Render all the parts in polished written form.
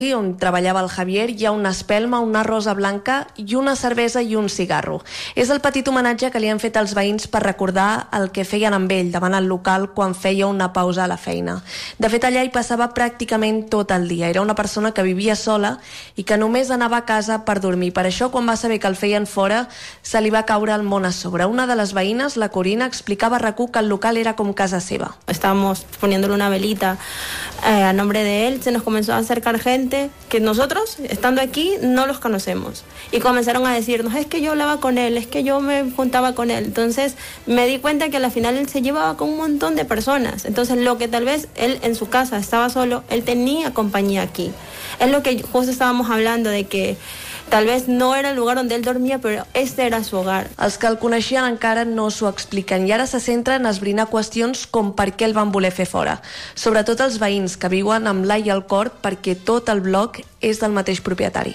on treballava el Javier, hi ha una espelma, una rosa blanca i una cervesa i un cigarro. És el petit homenatge que li han fet als veïns per recordar el que feien amb ell davant el local quan feia una pausa a la feina. De fet, allà hi passava pràcticament tot el dia. Era una persona que vivia sola i que només anava a casa per dormir. Per això, quan va saber que el feien fora, se li va caure el món a sobre. Una de les veïnes, la Corina, explicava a RAC1 que el local era com casa seva. Estábamos poniéndole una velita a nombre de él, se nos comenzó a acercar gente que nosotros, estando aquí, no los conocemos. Y comenzaron a decirnos, es que yo hablaba con él, es que yo me juntaba con él. Entonces me di cuenta que al final él se llevaba con un montón de personas. Entonces lo que tal vez él en su casa estaba solo, él tenía compañía aquí. Es lo que justo estábamos hablando, de que tal vez no era el lugar donde él dormia, però este era su hogar. Els que el coneixien encara no s'ho expliquen i ara se centren a esbrinar qüestions com per què el van voler fer fora. Sobretot els veïns que viuen amb l'ai al cor perquè tot el bloc és del mateix propietari.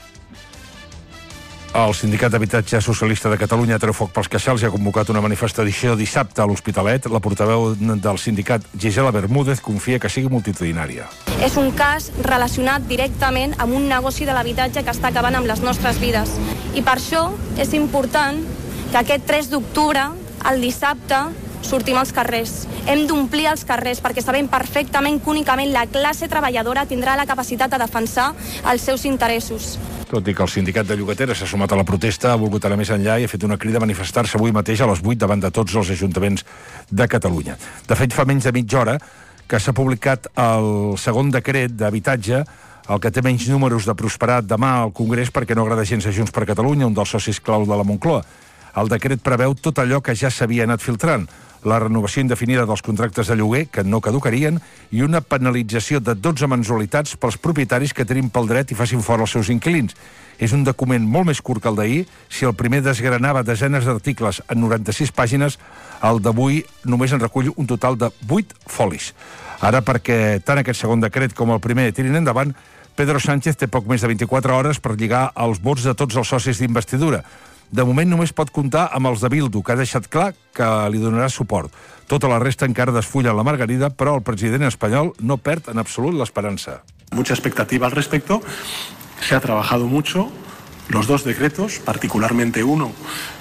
El Sindicat d'Habitatge Socialista de Catalunya treu foc pels queixals i ha convocat una manifestació dissabte a l'Hospitalet. La portaveu del sindicat, Gisela Bermúdez, confia que sigui multitudinària. És un cas relacionat directament amb un negoci de l'habitatge que està acabant amb les nostres vides. I per això és important que aquest 3 d'octubre, el dissabte, sortim als carrers. Hem d'omplir els carrers perquè sabem perfectament que únicament la classe treballadora tindrà la capacitat de defensar els seus interessos. Tot i que el sindicat de llogateres s'ha sumat a la protesta, ha volgut anar més enllà i ha fet una crida a manifestar-se avui mateix a les 8 davant de tots els ajuntaments de Catalunya. De fet, fa menys de mitja hora que s'ha publicat el segon decret d'habitatge, el que té menys números de prosperar demà al Congrés perquè no agrada gens a Junts per Catalunya, un dels socis clau de la Moncloa. El decret preveu tot allò que ja s'havia anat filtrant, la renovació indefinida dels contractes de lloguer, que no caducarien, i una penalització de 12 mensualitats pels propietaris que tenim pel dret i facin fora els seus inquilins. És un document molt més curt que el d'ahir. Si el primer desgranava desenes d'articles en 96 pàgines, el d'avui només en recull un total de 8 folis. Ara, perquè tant aquest segon decret com el primer tirin endavant, Pedro Sánchez té poc més de 24 hores per lligar els vots de tots els socis d'investidura. De moment només pot comptar amb els de Bildu, que ha deixat clar que li donarà suport. Tota la resta encara desfulla la margarida, però el president espanyol no perd en absolut l'esperança. Mucha expectativa al respecto. Se ha trabajado mucho. Los 2 decretos, particularmente uno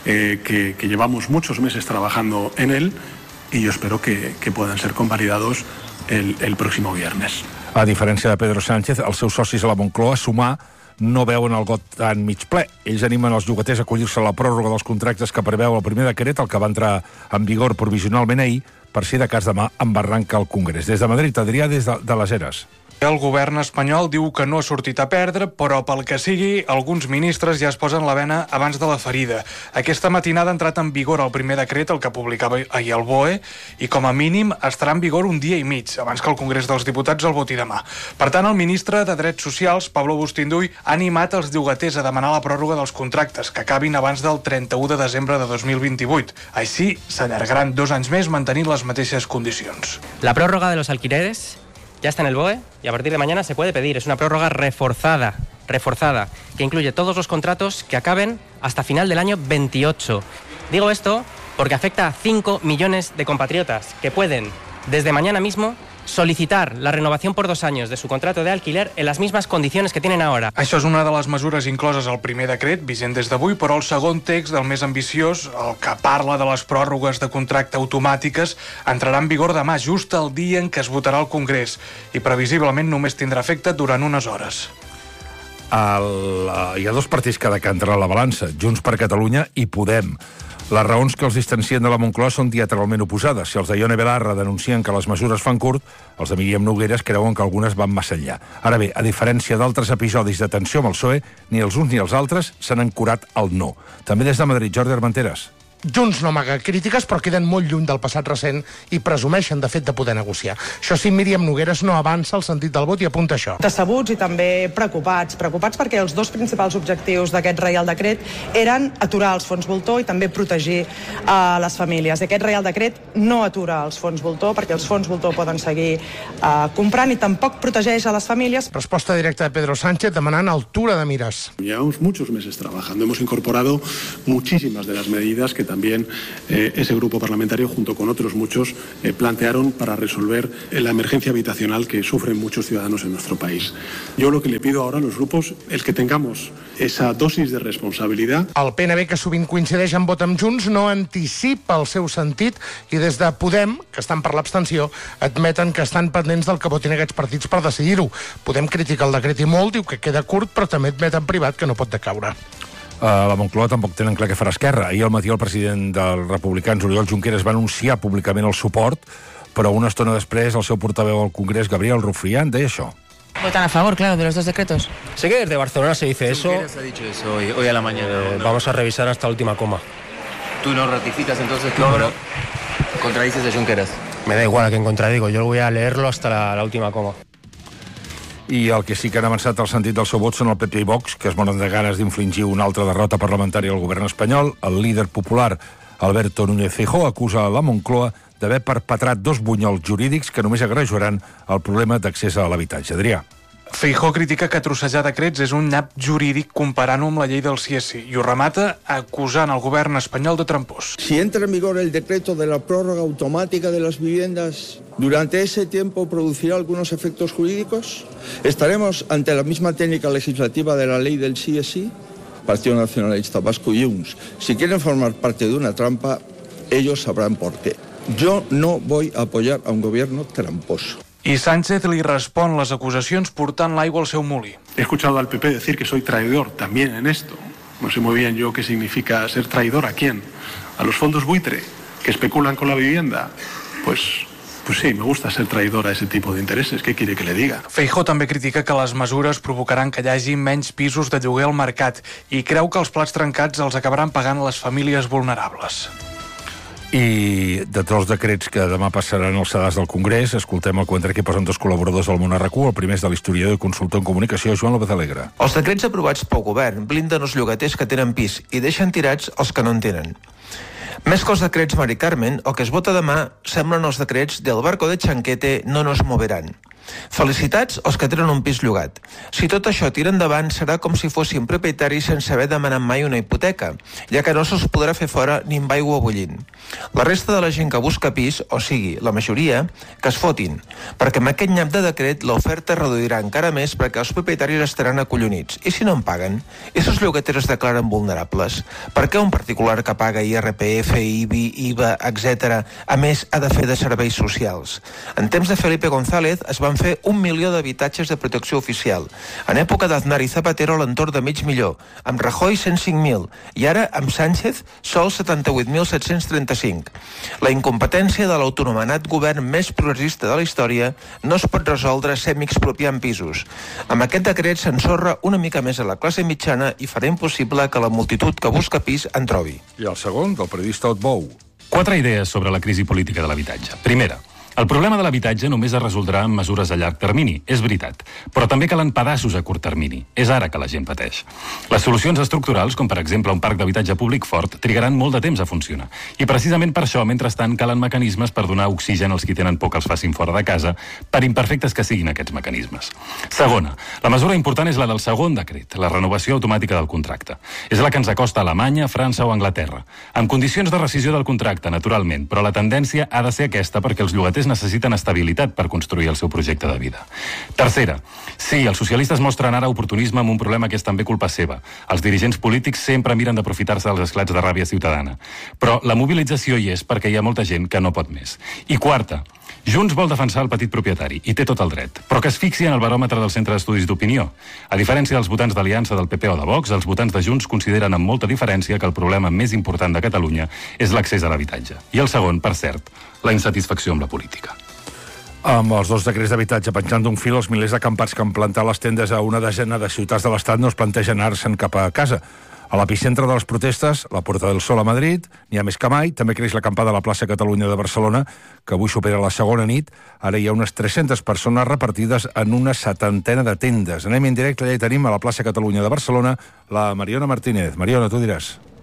que llevamos muchos meses trabajando en él, y yo espero que puedan ser convalidados el próximo viernes. A diferència de Pedro Sánchez, els seus socis a la Moncloa, Sumar, no veuen el got tan mig ple. Ells animen els llogaters a acollir-se a la pròrroga dels contractes que preveu el primer decret, el que va entrar en vigor provisionalment ahir, per si de cas demà embarranca el Congrés. Des de Madrid, Adrià, des de les Eres. El govern espanyol diu que no ha sortit a perdre, però pel que sigui, alguns ministres ja es posen la bena abans de la ferida. Aquesta matinada ha entrat en vigor el primer decret, el que publicava ahir el BOE, i com a mínim estarà en vigor un dia i mig, abans que el Congrés dels Diputats el voti demà. Per tant, el ministre de Drets Socials, Pablo Bustinduy, ha animat els llogaters a demanar la pròrroga dels contractes, que acabin abans del 31 de desembre de 2028. Així, s'allargaran 2 anys més mantenint les mateixes condicions. La prórroga de los alquileres ya está en el BOE y a partir de mañana se puede pedir. Es una prórroga reforzada, que incluye todos los contratos que acaben hasta final del año 28. Digo esto porque afecta a 5 millones de compatriotas que pueden, desde mañana mismo, solicitar la renovación por 2 años de su contrato de alquiler en las mismas condiciones que tienen ahora. Això és una de les mesures incloses al primer decret, vigent des d'avui, però el segon text, del més ambiciós, el que parla de les pròrrogues de contracte automàtiques, entrarà en vigor demà, just el dia en què es votarà al Congrés, i previsiblement només tindrà efecte durant unes hores. Hi ha 2 partits que decanten a la balança, Junts per Catalunya i Podem. Les raons que els distancien de la Moncloa són diametralment oposades. Si els de Ione Belarra denuncien que les mesures fan curt, els de Míriam Nogueras creuen que algunes van massa enllà. Ara bé, a diferència d'altres episodis de tensió amb el PSOE, ni els uns ni els altres s'han ancorat al no. També des de Madrid, Jordi Armenteres. Junts no amaga crítiques, però queden molt lluny del passat recent i presumeixen, de fet, de poder negociar. Això sí, Míriam Nogueras no avança el sentit del vot i apunta això. Decebuts i també preocupats perquè els 2 principals objectius d'aquest Reial Decret eren aturar els fons voltor i també protegir les famílies. Aquest Reial Decret no atura els fons voltor perquè els fons voltor poden seguir comprant i tampoc protegeix a les famílies. Resposta directa de Pedro Sánchez demanant altura de mires. Llevamos muchos meses trabajando. Hemos incorporado muchísimas de las medidas que también ese grupo parlamentario, junto con otros muchos, plantearon para resolver la emergencia habitacional que sufren muchos ciudadanos en nuestro país. Yo lo que le pido ahora a los grupos es que tengamos esa dosis de responsabilidad. El PNB, que sovint coincideix en vot amb Junts, no anticipa el seu sentit i des de Podem, que estan per l'abstenció, admeten que estan pendents del que votin aquests partits per decidir-ho. Podem criticar el decret i molt, diu que queda curt, però també admet en privat que no pot decaure. A la Moncloa tampoc tenen clar què farà Esquerra. Ahir al matí el president dels republicans, Oriol Junqueras, va anunciar públicament el suport, però una estona després el seu portaveu al Congrés, Gabriel Rufián, deia això. ¿Votan a favor, claro, de los dos decretos? Sé que desde Barcelona se dice eso. Junqueras ha dicho eso hoy a la mañana. Vamos a revisar hasta la última coma. ¿Tú no ratificas entonces que contradices a Junqueras? Me da igual a quién contradigo, yo voy a leerlo hasta la última coma. I el que sí que han avançat al sentit del seu vot són el PP i Vox, que es moren de ganes d'infligir una altra derrota parlamentària al govern espanyol. El líder popular, Alberto Núñez Feijóo, acusa la Moncloa d'haver perpetrat dos bunyols jurídics que només agreujaran el problema d'accés a l'habitatge. Adrià. Feijóo critica que trossejar decrets és un nyap jurídic comparant-ho amb la llei del sí i ho remata acusant el govern espanyol de trampós. Si entra en vigor el decreto de la prórroga automática de las viviendas, ¿durante ese tiempo producirá algunos efectos jurídicos? ¿Estaremos ante la misma técnica legislativa de la ley del sí? Partido Nacionalista Vasco y Junts. Si quieren formar parte de una trampa, ellos sabrán por qué. Yo no voy a apoyar a un gobierno tramposo. I Sánchez li respon les acusacions portant l'aigua al seu molí. He escuchado al PP decir que soy traidor también en esto. No sé muy bien yo qué significa ser traidor. ¿A quién? ¿A los fondos buitre que especulan con la vivienda? Pues sí, me gusta ser traidor a ese tipo de intereses. ¿Qué quiere que le diga? Feijóo també critica que les mesures provocaran que hi hagi menys pisos de lloguer al mercat i creu que els plats trencats els acabaran pagant les famílies vulnerables. I de tots els decrets que demà passaran als sedars del Congrés, escoltem el comentari que posen dos col·laboradors del Món RQ. El primer és de l'historiador i consultor en comunicació, Joan López Alegre. Els decrets aprovats pel govern blinden els llogaters que tenen pis i deixen tirats els que no en tenen. Més que els decrets Mari Carmen, el que es vota demà semblen els decrets del barco de Chanquete no nos moveran. Felicitats als que tenen un pis llogat. Si tot això tira endavant, serà com si fossin propietaris sense haver demanat mai una hipoteca, ja que no se'ls podrà fer fora ni amb aigua bullint. La resta de la gent que busca pis, o sigui, la majoria, que es fotin, perquè amb aquest nyap de decret l'oferta reduirà encara més perquè els propietaris estaran acollonits. I si no en paguen? I si els llogaters es declaren vulnerables? Per què un particular que paga IRPF, IBI, IVA, etc., a més ha de fer de serveis socials? En temps de Felipe González es van fer 1 milió d'habitatges de protecció oficial. En època d'Aznar i Zapatero a l'entorn de 500.000, amb Rajoy 105.000 i ara amb Sánchez sols 78.735. La incompetència de l'autonomenat govern més progressista de la història no es pot resoldre semi-expropiant pisos. Amb aquest decret s'ensorra una mica més a la classe mitjana i farà impossible que la multitud que busca pis en trobi. I el segon, del periodista Otbou. 4 idees sobre la crisi política de l'habitatge. Primera, el problema de l'habitatge només es resoldrà amb mesures a llarg termini, és veritat, però també calen pedaços a curt termini. És ara que la gent pateix. Les solucions estructurals, com per exemple un parc d'habitatge públic fort, trigaran molt de temps a funcionar. I precisament per això, mentrestant, calen mecanismes per donar oxigen als qui tenen por que els facin fora de casa, per imperfectes que siguin aquests mecanismes. Segona, la mesura important és la del segon decret, la renovació automàtica del contracte. És la que ens acosta a Alemanya, França o Anglaterra. Amb condicions de rescissió del contracte, naturalment, però la tendència ha de ser aquesta perquè els llogaters necessiten estabilitat per construir el seu projecte de vida. Tercera, sí, els socialistes mostren ara oportunisme amb un problema que és també culpa seva. Els dirigents polítics sempre miren d'aprofitar-se dels esclats de ràbia ciutadana. Però la mobilització hi és perquè hi ha molta gent que no pot més. I quarta, Junts vol defensar el petit propietari, i té tot el dret, però que es fixi en el baròmetre del Centre d'Estudis d'Opinió. A diferència dels votants d'Aliança del PP o de Vox, els votants de Junts consideren amb molta diferència que el problema més important de Catalunya és l'accés a l'habitatge. I el segon, per cert, la insatisfacció amb la política. Amb els dos decrets d'habitatge penjant d'un fil, els milers d'acampats que han plantat les tendes a una desena de ciutats de l'Estat no es plantegen anar-se'n cap a casa. A l'epicentre de les protestes, la Puerta del Sol a Madrid, n'hi ha més que mai. També creix l'acampada a la plaça Catalunya de Barcelona, que avui supera la segona nit. Ara hi ha unes 300 persones repartides en una 70ena de tendes. Anem en directe, allà hi tenim a la plaça Catalunya de Barcelona la Mariona Martínez. Mariona, tu diràs.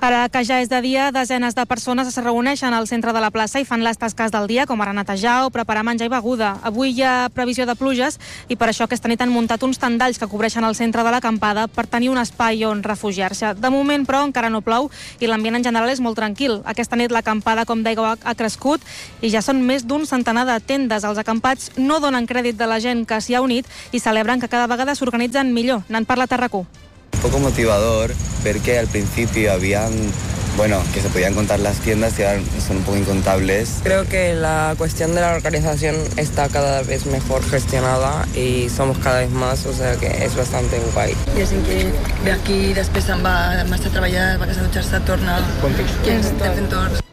Ara que ja és de dia, desenes de persones es reuneixen al centre de la plaça i fan les tasques del dia, com ara netejar o preparar menjar i beguda. Avui hi ha previsió de pluges i per això aquesta nit han muntat uns tendalls que cobreixen el centre de l'acampada per tenir un espai on refugiar-se. De moment, però, encara no plou i l'ambient en general és molt tranquil. Aquesta nit l'acampada, com deia, ha crescut i ja són més d'un centenar de tendes. Els acampats no donen crèdit de la gent que s'hi ha unit i celebren que cada vegada s'organitzen millor. N'han parlat a RAC1. Un poco motivador ver que al principio habían, que se podían contar las tiendas y ahora son un poco incontables. Creo que la cuestión de la organización está cada vez mejor gestionada y somos cada vez más, o sea que es bastante guay. Hi ha gent que ve aquí i després se'n va a treballar, va a casa a dutxar-se, torna, que ens estem fent torns.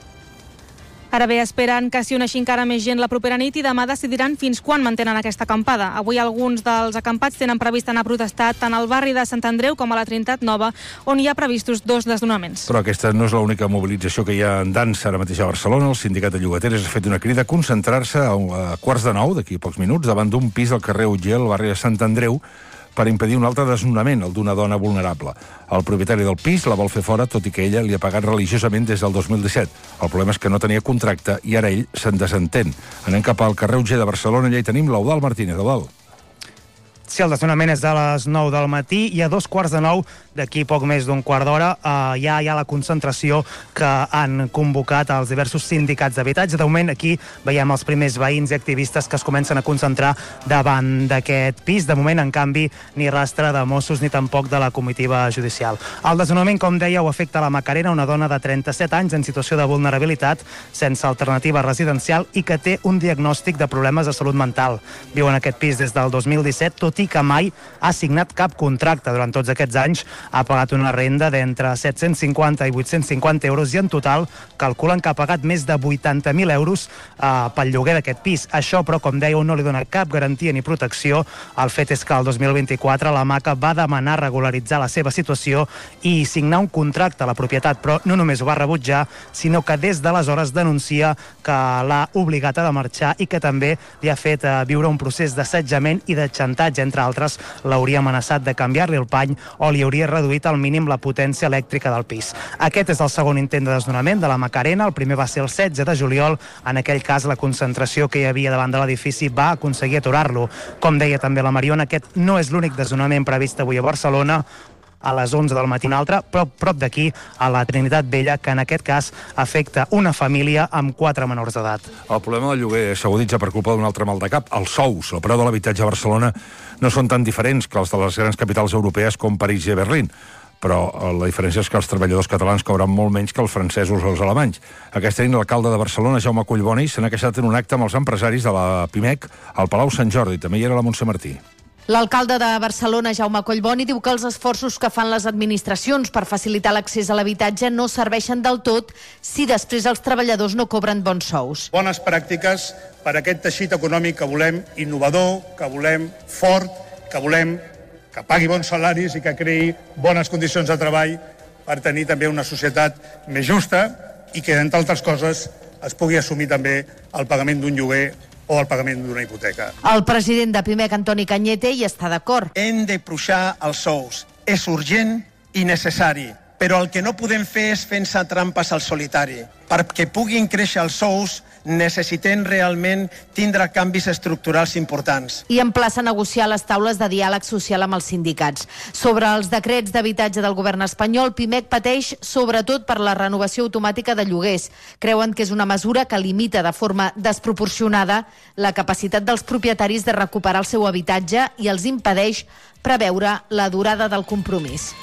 Ara bé, esperen que s'hi uneixi encara més gent la propera nit i demà decidiran fins quan mantenen aquesta acampada. Avui alguns dels acampats tenen previst anar a protestar tant al barri de Sant Andreu com a la Trinitat Nova, on hi ha previstos 2 desnonaments. Però aquesta no és l'única mobilització que hi ha en dansa ara mateix a Barcelona. El sindicat de llogateres ha fet una crida a concentrar-se a 8:45, d'aquí a pocs minuts, davant d'un pis al carrer Utgell, al barri de Sant Andreu, per impedir un altre desnonament, el d'una dona vulnerable. El propietari del pis la vol fer fora, tot i que ella li ha pagat religiosament des del 2017. El problema és que no tenia contracte i ara ell se'n desentén. Anem cap al carrer Utgell de Barcelona, allà hi tenim l'Eudald Martínez. Eudald. Sí, el desnonament és a les 9 del matí i a 8:45, d'aquí poc més d'un quart d'hora, ja hi ha la concentració que han convocat els diversos sindicats d'habitatge. De moment aquí veiem els primers veïns i activistes que es comencen a concentrar davant d'aquest pis. De moment, en canvi, ni rastre de Mossos ni tampoc de la comitiva judicial. El desnonament, com dèieu, afecta la Macarena, una dona de 37 anys en situació de vulnerabilitat, sense alternativa residencial i que té un diagnòstic de problemes de salut mental. Viu en aquest pis des del 2017, tot i que mai ha signat cap contracte. Durant tots aquests anys ha pagat una renda d'entre 750 i 850 euros i en total calculen que ha pagat més de 80.000 euros pel lloguer d'aquest pis. Això, però, com dèieu, no li dona cap garantia ni protecció. El fet és que el 2024 la Maca va demanar regularitzar la seva situació i signar un contracte a la propietat, però no només ho va rebutjar, sinó que des d'aleshores denuncia que l'ha obligat a marxar i que també li ha fet viure un procés d'assetjament i de xantatge. Entre altres, l'hauria amenaçat de canviar-li el pany o li hauria reduït al mínim la potència elèctrica del pis. Aquest és el segon intent de desnonament de la Macarena. El primer va ser el 16 de juliol. En aquell cas, la concentració que hi havia davant de l'edifici va aconseguir aturar-lo. Com deia també la Mariona, aquest no és l'únic desnonament previst avui a Barcelona. A les 11 del matí un altre, prop d'aquí, a la Trinitat Vella, que en aquest cas afecta una família amb 4 menors d'edat. El problema del lloguer s'aguditza per culpa d'un altre mal de cap, els sous. El preu de l'habitatge a Barcelona no són tan diferents que els de les grans capitals europees com París i Berlín, però la diferència és que els treballadors catalans cobren molt menys que els francesos o els alemanys. Aquesta nit l'alcalde de Barcelona, Jaume Collboni, se n'ha queixat en un acte amb els empresaris de la PIMEC al Palau Sant Jordi. També hi era la Montse Martí. L'alcalde de Barcelona, Jaume Collboni, diu que els esforços que fan les administracions per facilitar l'accés a l'habitatge no serveixen del tot si després els treballadors no cobren bons sous. Bones pràctiques per a aquest teixit econòmic que volem innovador, que volem fort, que volem que pagui bons salaris i que creï bones condicions de treball per tenir també una societat més justa i que, entre altres coses, es pugui assumir també el pagament d'un lloguer o el pagament d'una hipoteca. El president de PIMEC, Antoni Cañete, hi està d'acord. Hem de pujar els sous. És urgent i necessari. Però el que no podem fer és fent-se trampes al solitari. Perquè puguin créixer els sous, necessitem realment tindre canvis estructurals importants. I emplaça a negociar les taules de diàleg social amb els sindicats. Sobre els decrets d'habitatge del govern espanyol, PIMEC pateix sobretot per la renovació automàtica de lloguers. Creuen que és una mesura que limita de forma desproporcionada la capacitat dels propietaris de recuperar el seu habitatge i els impedeix preveure la durada del compromís.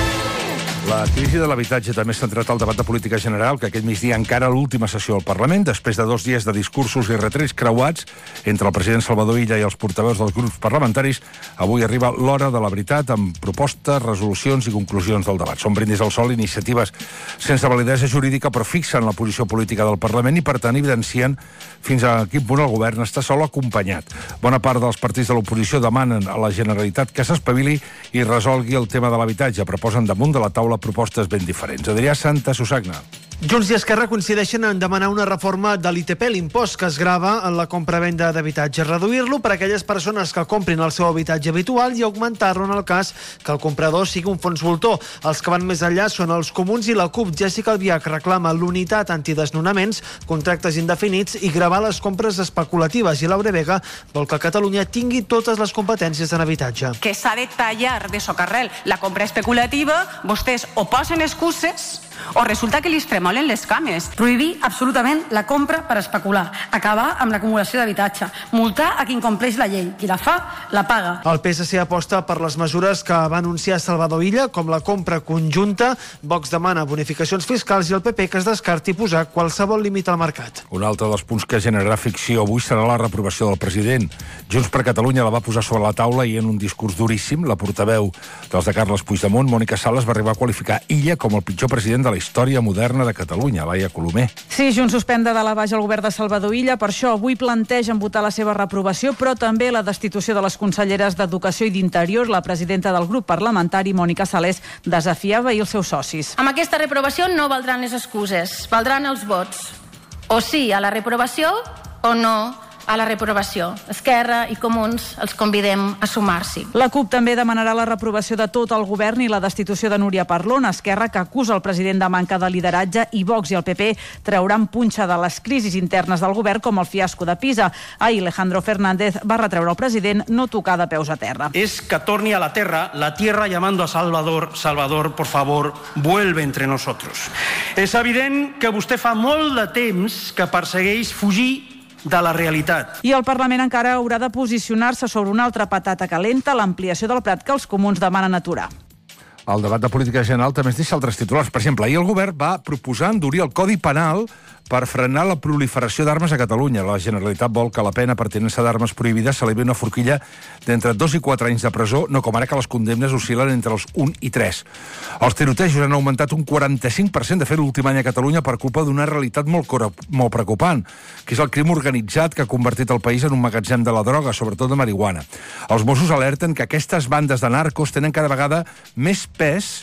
La crisi de l'habitatge també s'ha centrat al debat de política general, que aquest migdia encara l'última sessió al Parlament, després de 2 dies de discursos i retrets creuats entre el president Salvador Illa i els portaveus dels grups parlamentaris. Avui arriba l'hora de la veritat amb propostes, resolucions i conclusions del debat. Són brindis al sol iniciatives sense validesa jurídica, però fixen la posició política del Parlament i, per tant, evidencien fins a quin punt el govern està sol acompanyat. Bona part dels partits de l'oposició demanen a la Generalitat que s'espavili i resolgui el tema de l'habitatge. Proposen damunt de la taula propostes ben diferents. Adrià Santa Susagna. Junts i Esquerra coincideixen en demanar una reforma de l'ITP, l'impost que es grava en la compra-venda d'habitatge, reduir-lo per a aquelles persones que comprin el seu habitatge habitual i augmentar-lo en el cas que el comprador sigui un fons voltor. Els que van més enllà són els Comuns i la CUP. Jessica Albiach reclama l'unitat antidesnonaments, contractes indefinits i gravar les compres especulatives, i Laura Vega vol que Catalunya tingui totes les competències en habitatge. Que s'ha de tallar de socarrel la compra especulativa, vostès o posen excuses o resulta que li tremolen les cames. Prohibir absolutament la compra per especular, acabar amb l'acumulació d'habitatge, multar a qui incompleix la llei, qui la fa, la paga. El PSC aposta per les mesures que va anunciar Salvador Illa, com la compra conjunta. Vox demana bonificacions fiscals i el PP que es descarti posar qualsevol límit al mercat. Un altre dels punts que generarà ficció avui serà la reprovació del president. Junts per Catalunya la va posar sobre la taula i en un discurs duríssim, la portaveu dels de Carles Puigdemont, Mònica Sales, va arribar a qualificar Illa com el pitjor president de la història moderna de Catalunya. Laia Colomer. Sí, Junts suspèn de dalt a baix el govern de Salvador Illa, per això avui plantegen votar la seva reprovació, però també la destitució de les conselleres d'Educació i d'Interior. La presidenta del grup parlamentari, Mònica Sales, desafiava ahir els seus socis. Amb aquesta reprovació no valdran les excuses, valdran els vots. O sí a la reprovació o no a la reprovació. Esquerra i Comuns els convidem a sumar-s'hi. La CUP també demanarà la reprovació de tot el govern i la destitució de Núria Parlon. Esquerra, que acusa el president de manca de lideratge, i Vox i el PP trauran punxa de les crisis internes del govern, com el fiasco de Pisa. Ahir Alejandro Fernández va retreure al president no tocar de peus a terra. Es que torni a la tierra llamando a Salvador, Salvador, por favor, vuelve entre nosotros. És evident que vostè fa molt de temps que persegueix fugir de la realitat. I el Parlament encara haurà de posicionar-se sobre una altra patata calenta, l'ampliació del Prat, que els comuns demanen aturar. El debat de política general també es deixa altres titulars. Per exemple, ahir el govern va proposar endurir el Codi Penal per frenar la proliferació d'armes a Catalunya. La Generalitat vol que la pena per tinença d'armes prohibides s'elevi una forquilla d'entre 2 i 4 anys de presó, no com ara que les condemnes oscil·len entre els 1 i 3. Els tirotejos han augmentat un 45%, de fet, l'últim any a Catalunya per culpa d'una realitat molt preocupant, que és el crim organitzat que ha convertit el país en un magatzem de la droga, sobretot de marihuana. Els Mossos alerten que aquestes bandes de narcos tenen cada vegada més pes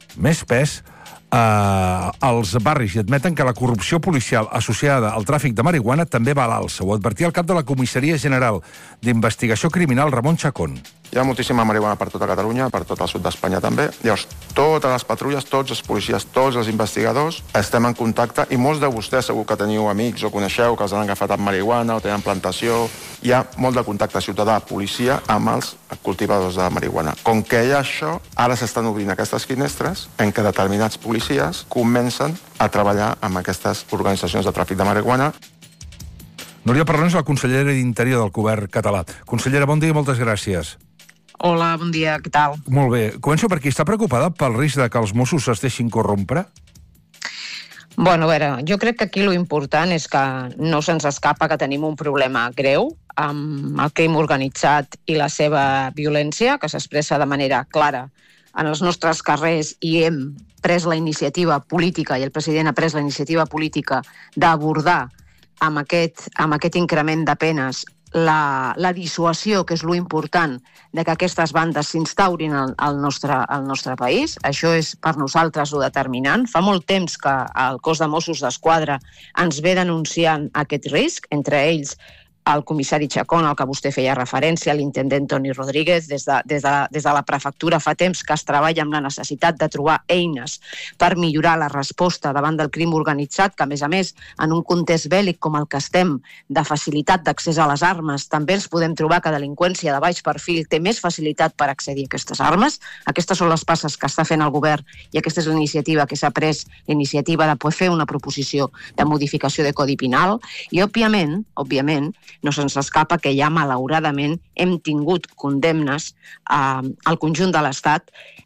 als barris i admeten que la corrupció policial associada al tràfic de marihuana també va a l'alça. Ho advertia el cap de la Comissaria General d'Investigació Criminal, Ramon Chacón. Hi ha moltíssima marihuana per tota Catalunya, per tot el sud d'Espanya també. Llavors, totes les patrulles, tots els policies, tots els investigadors estem en contacte, i molts de vostès segur que teniu amics o coneixeu que els han agafat amb marihuana o tenen plantació. Hi ha molt de contacte ciutadà-policia amb els cultivadors de marihuana. Com que hi ha això, ara s'estan obrint aquestes finestres en què determinats policies comencen a treballar amb aquestes organitzacions de tràfic de marihuana. Núria Parlon és la consellera d'Interior del govern català. Consellera, bon dia i moltes gràcies. Hola, bon dia, què tal? Molt bé. Començo per aquí. Està preocupada pel risc de que els Mossos es deixin corrompre? Bueno, a veure, jo crec que aquí lo important és que no se'ns escapa que tenim un problema greu amb el crim organitzat i la seva violència, que s'expressa de manera clara en els nostres carrers, i hem pres la iniciativa política, i el president ha pres la iniciativa política d'abordar amb aquest increment de penes la dissuasió, que és lo important de que aquestes bandes s'instaurin al nostre país. Això és per nosaltres lo determinant. Fa molt temps que el cos de Mossos d'Esquadra ens ve denunciant aquest risc, entre ells el comissari Chacón, al que vostè feia referència, l'intendent Toni Rodríguez. Des de la prefectura fa temps que es treballa amb la necessitat de trobar eines per millorar la resposta davant del crim organitzat, que a més, en un context bèl·lic com el que estem, de facilitat d'accés a les armes, també ens podem trobar que delinqüència de baix perfil té més facilitat per accedir a aquestes armes. Aquestes són les passes que està fent el govern, i aquesta és la iniciativa que s'ha pres, la iniciativa de poder fer una proposició de modificació de Codi Penal. I, òbviament, no se'ns escapa que ja, malauradament, hem tingut condemnes al conjunt de l'Estat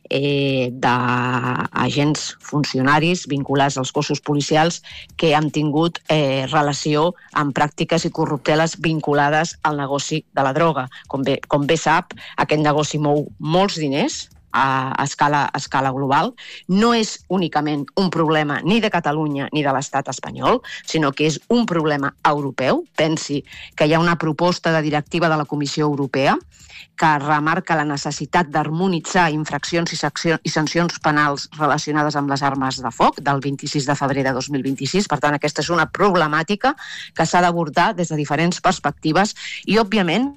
d'agents funcionaris vinculats als cossos policials que han tingut relació amb pràctiques i corrupteles vinculades al negoci de la droga. Com bé sap, aquest negoci mou molts diners a escala global. No és únicament un problema ni de Catalunya ni de l'estat espanyol, sinó que és un problema europeu. Pensi que hi ha una proposta de directiva de la Comissió Europea que remarca la necessitat d'harmonitzar infraccions i sancions penals relacionades amb les armes de foc del 26 de febrer de 2026. Per tant, aquesta és una problemàtica que s'ha d'abordar des de diferents perspectives i, òbviament,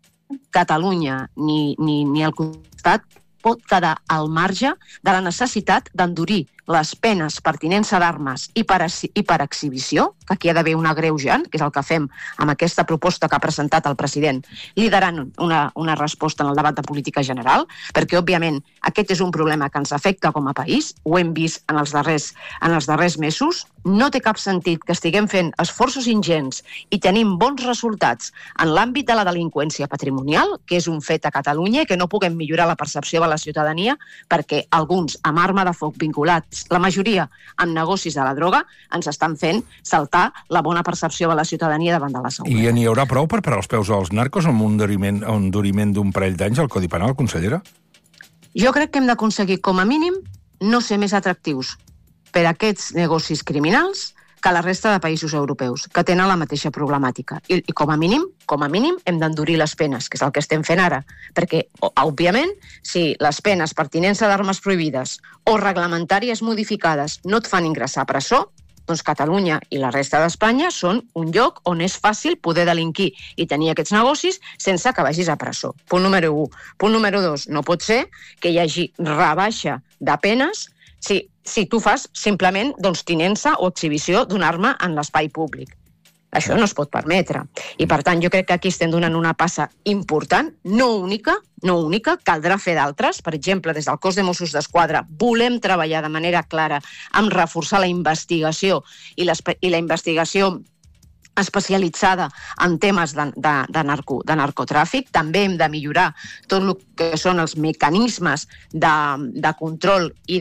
Catalunya ni el costat pot quedar al marge de la necessitat d'endurir les penes per tinença d'armes i per exhibició, que aquí ha d'haver un agreujant, que és el que fem amb aquesta proposta que ha presentat el president, liderant una resposta en el debat de política general, perquè, òbviament, aquest és un problema que ens afecta com a país, ho hem vist en els darrers mesos. No té cap sentit que estiguem fent esforços ingents i tenim bons resultats en l'àmbit de la delinqüència patrimonial, que és un fet a Catalunya, i que no puguem millorar la percepció de la ciutadania perquè alguns amb arma de foc vinculats, la majoria amb negocis de la droga, ens estan fent saltar la bona percepció de la ciutadania davant de la seguretat. I n'hi haurà prou per parar els peus als narcos amb un enduriment d'un parell d'anys al Codi Penal, consellera? Jo crec que hem d'aconseguir, com a mínim, no ser més atractius per a aquests negocis criminals que la resta de països europeus, que tenen la mateixa problemàtica. I com a mínim, hem d'endurir les penes, que és el que estem fent ara. Perquè, òbviament, si les penes per tinença d'armes prohibides o reglamentàries modificades no et fan ingressar a presó, doncs Catalunya i la resta d'Espanya són un lloc on és fàcil poder delinquir i tenir aquests negocis sense que vagis a presó. Punt número 1. Punt número 2. No pot ser que hi hagi rebaixa de penes si tu fas simplement tinença o exhibició d'una arma en l'espai públic. Això no es pot permetre. I, per tant, jo crec que aquí estem donant una passa important, no única, caldrà fer d'altres. Per exemple, des del cos de Mossos d'Esquadra volem treballar de manera clara amb reforçar la investigació i la investigació especialitzada en temes de narcotràfic. També hem de millorar tot el que són els mecanismes de control i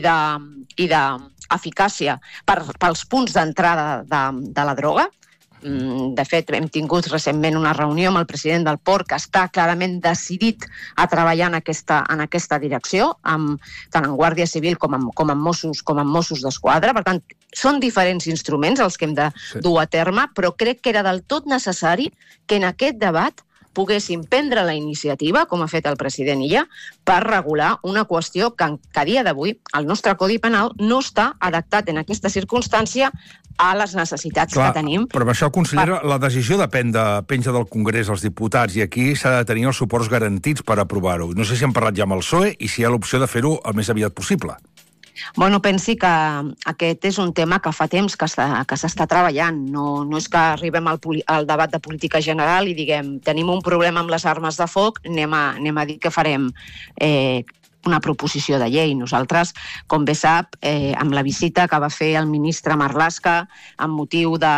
d'eficàcia pels punts d'entrada de la droga. De fet, hem tingut recentment una reunió amb el president del Port que està clarament decidit a treballar en aquesta direcció, tant en Guàrdia Civil com en Mossos d'Esquadra. Per tant, són diferents instruments els que hem de dur a terme, però crec que era del tot necessari que en aquest debat poguéssim prendre la iniciativa, com ha fet el president Illa, per regular una qüestió que a dia d'avui el nostre Codi Penal no està adaptat en aquesta circumstància a les necessitats que tenim. Però amb això, consellera, la decisió depèn de penja del Congrés als diputats i aquí s'ha de tenir els suports garantits per aprovar-ho. No sé si han parlat ja amb el PSOE i si hi ha l'opció de fer-ho el més aviat possible. Bueno, pensi que aquest és un tema que fa temps que s'està treballant. No és que arribem al debat de política general i diguem tenim un problema amb les armes de foc, anem a dir que farem una proposició de llei. Nosaltres, com bé sap, amb la visita que va fer el ministre Marlaska amb motiu de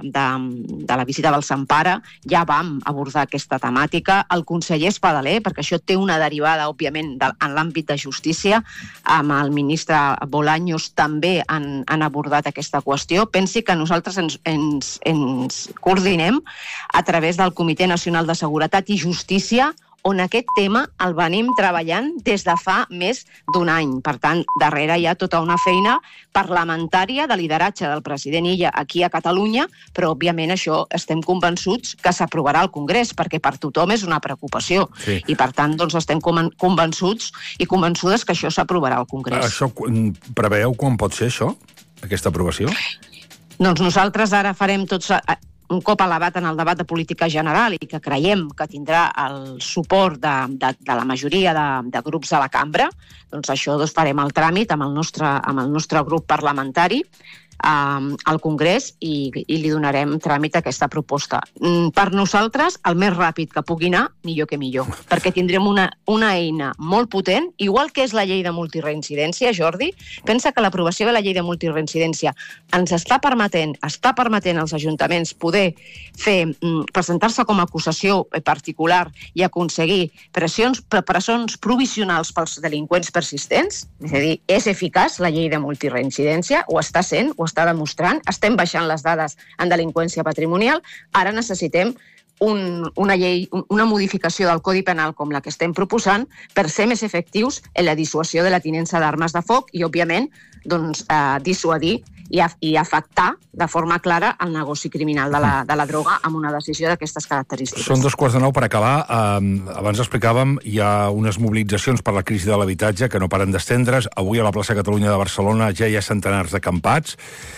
la visita del Sant Pare, ja vam abordar aquesta temàtica. El conseller Espadaler, perquè això té una derivada, òbviament, en l'àmbit de justícia, amb el ministre Bolaños també han abordat aquesta qüestió. Pensi que nosaltres ens coordinem a través del Comitè Nacional de Seguretat i Justícia, on aquest tema el venim treballant des de fa més d'un any. Per tant, darrere hi ha tota una feina parlamentària de lideratge del president Illa aquí a Catalunya, però, òbviament, això estem convençuts que s'aprovarà al Congrés, perquè per tothom és una preocupació. Sí. I, per tant, estem convençuts i convençudes que això s'aprovarà al Congrés. Això preveu quan pot ser, això, aquesta aprovació? Doncs nosaltres ara farem tots... un cop elevat en el debat de política general i que creiem que tindrà el suport de la majoria de grups de la cambra, doncs això farem el tràmit amb el nostre grup parlamentari al Congrés i li donarem tràmit a aquesta proposta. Per nosaltres, el més ràpid que pugui anar, millor que millor, perquè tindrem una eina molt potent, igual que és la llei de multireincidència, Jordi. Pensa que l'aprovació de la llei de multireincidència ens està permetent als ajuntaments poder presentar-se com a acusació particular i aconseguir presons provisionals pels delinqüents persistents. És a dir, és eficaç la llei de multireincidència, ho està sent, ho està demostrant, estem baixant les dades en delinqüència patrimonial, ara necessitem una llei, una modificació del Codi Penal com la que estem proposant per ser més efectius en la dissuasió de la tinença d'armes de foc i, òbviament, dissuadir i afectar de forma clara el negoci criminal de la droga amb una decisió d'aquestes característiques. Són 8:45 per acabar. Abans explicàvem, hi ha unes mobilitzacions per la crisi de l'habitatge que no paren d'estendre's. Avui a la plaça Catalunya de Barcelona ja hi ha centenars d'acampats.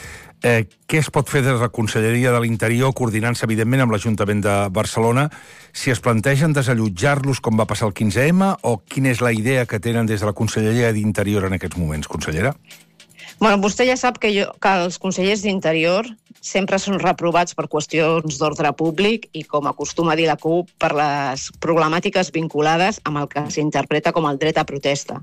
Què es pot fer des de la Conselleria de l'Interior, coordinant-se, evidentment, amb l'Ajuntament de Barcelona, si es plantegen desallotjar-los com va passar el 15M, o quina és la idea que tenen des de la Conselleria d'Interior en aquests moments, consellera? Bueno, vostè ja sap que els consellers d'Interior sempre són reprovats per qüestions d'ordre públic i, com acostuma a dir la CUP, per les problemàtiques vinculades amb el que s'interpreta com el dret a protesta.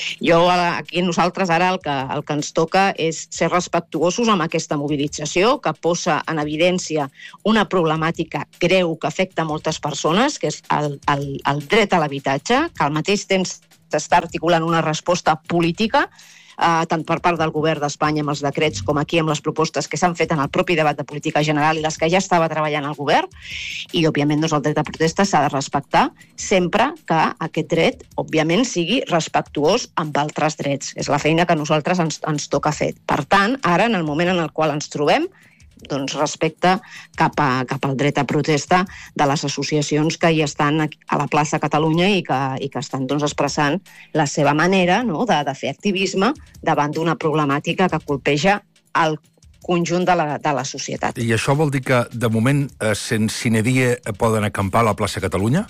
Aquí nosaltres ara el que ens toca és ser respectuosos amb aquesta mobilització que posa en evidència una problemàtica greu que afecta moltes persones, que és el dret a l'habitatge, que al mateix temps s'està articulant una resposta política tant per part del govern d'Espanya amb els decrets com aquí amb les propostes que s'han fet en el propi debat de política general i les que ja estava treballant el govern. I, òbviament, el dret a protesta s'ha de respectar sempre que aquest dret, òbviament, sigui respectuós amb altres drets. És la feina que a nosaltres ens toca fer. Per tant, ara, en el moment en el qual ens trobem, respecte cap al dret a protesta de les associacions que hi estan a la plaça Catalunya i que estan expressant la seva manera de fer activisme davant d'una problemàtica que colpeja el conjunt de la societat. I això vol dir que, de moment, sine die poden acampar a la plaça Catalunya?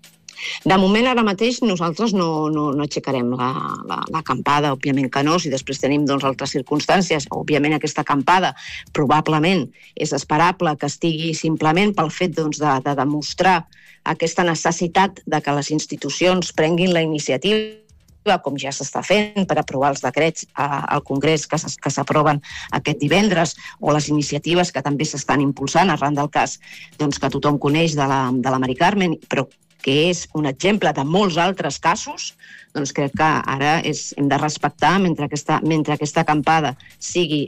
De moment, ara mateix, nosaltres no aixecarem l'acampada, òbviament que no, si després tenim altres circumstàncies. Òbviament, aquesta acampada probablement és esperable que estigui simplement pel fet de demostrar aquesta necessitat de que les institucions prenguin la iniciativa, com ja s'està fent, per aprovar els decrets al Congrés que s'aproven aquest divendres, o les iniciatives que també s'estan impulsant arran del cas que tothom coneix de la Mari Carmen, però que és un exemple de molts altres casos, doncs crec que ara hem de respectar, mentre aquesta acampada sigui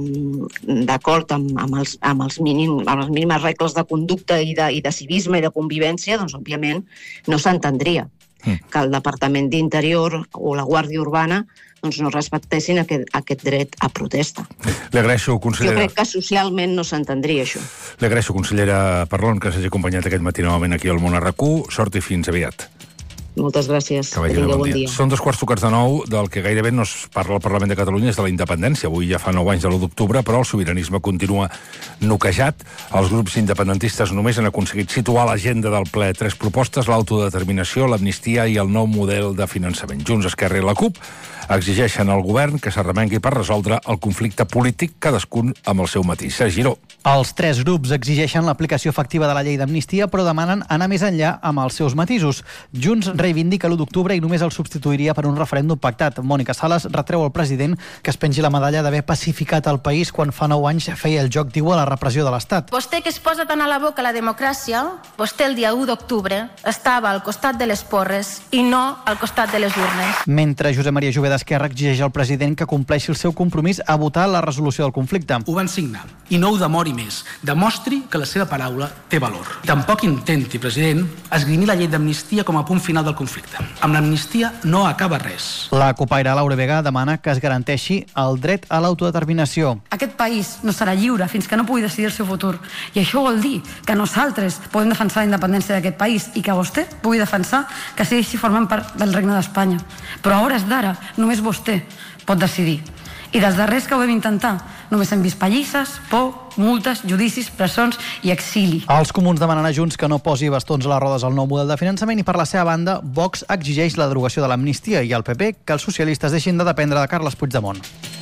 d'acord amb les mínimes regles de conducta i de civisme i de convivència, doncs òbviament no s'entendria que el Departament d'Interior o la Guàrdia Urbana no respectessin aquest dret a protesta. Li agraeixo, consellera. Jo crec que socialment no s'entendria això. Li agraeixo, consellera Parlon, que s'hagi acompanyat aquest matí novament aquí al Món a RAC1. Sort i fins aviat. Moltes gràcies. Que vagi bon dia. Són 8:45 del que gairebé no es parla al Parlament de Catalunya, és de la independència. Avui ja fa 9 anys de l'1 d'octubre, però el sobiranisme continua noquejat. Els grups independentistes només han aconseguit situar a l'agenda del ple 3 propostes: l'autodeterminació, l'amnistia i el nou model de finançament. Junts, Esquerra i la CUP exigeixen al govern que s'arremengui per resoldre el conflicte polític, cadascun amb el seu matís. Sergi Giró. Els 3 grups exigeixen l'aplicació efectiva de la llei d'amnistia, però demanen anar més enllà amb els seus matisos. Junts reivindica l'1 d'octubre i només el substituiria per un referèndum pactat. Mònica Sales retreu al president que es pengi la medalla d'haver pacificat el país quan fa 9 anys feia el joc, diu, a la repressió de l'Estat. Vostè, que es posa tant a la boca la democràcia, vostè el dia 1 d'octubre estava al costat de les porres i no al costat de les urnes. Mentre Josep Maria Jové d'Esquerra exigeix al president que compleixi el seu compromís a votar la resolució del conflicte. Ho van signar i no ho demori més. Demostri que la seva paraula té valor. Tampoc intenti, president, esgrimir la llei d'amnistia com a punt final del conflicte. Amb l'amnistia no acaba res. La copaire Laura Vega demana que es garanteixi el dret a l'autodeterminació. Aquest país no serà lliure fins que no pugui decidir el seu futur. I això vol dir que nosaltres podem defensar la independència d'aquest país i que vostè pugui defensar que segueixi formant part del Regne d'Espanya. Però a hores d'ara només vostè pot decidir. I dels darrers que ho vam intentar, només hem vist pallisses, por, multes, judicis, presons i exili. Els comuns demanen a Junts que no posi bastons a les rodes al nou model de finançament i, per la seva banda, Vox exigeix la derogació de l'amnistia i el PP que els socialistes deixin de dependre de Carles Puigdemont.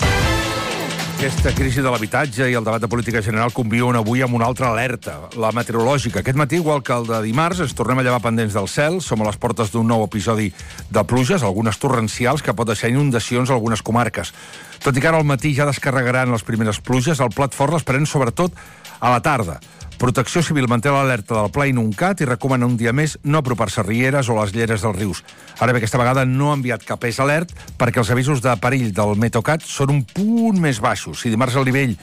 Aquesta crisi de l'habitatge i el debat de política general conviuen avui amb una altra alerta, la meteorològica. Aquest matí, igual que el de dimarts, ens tornem a llevar pendents del cel. Som a les portes d'un nou episodi de pluges, algunes torrencials, que pot deixar inundacions a algunes comarques. Tot i que ara al matí ja descarregaran les primeres pluges, el plat fort l'esperem sobretot a la tarda. Protecció Civil manté l'alerta del Pla Inuncat i recomana un dia més no apropar-se a rieres o les lleres dels rius. Ara bé, aquesta vegada no ha enviat cap alert perquè els avisos de perill del Meteocat són un punt més baixos. Si dimarts el nivell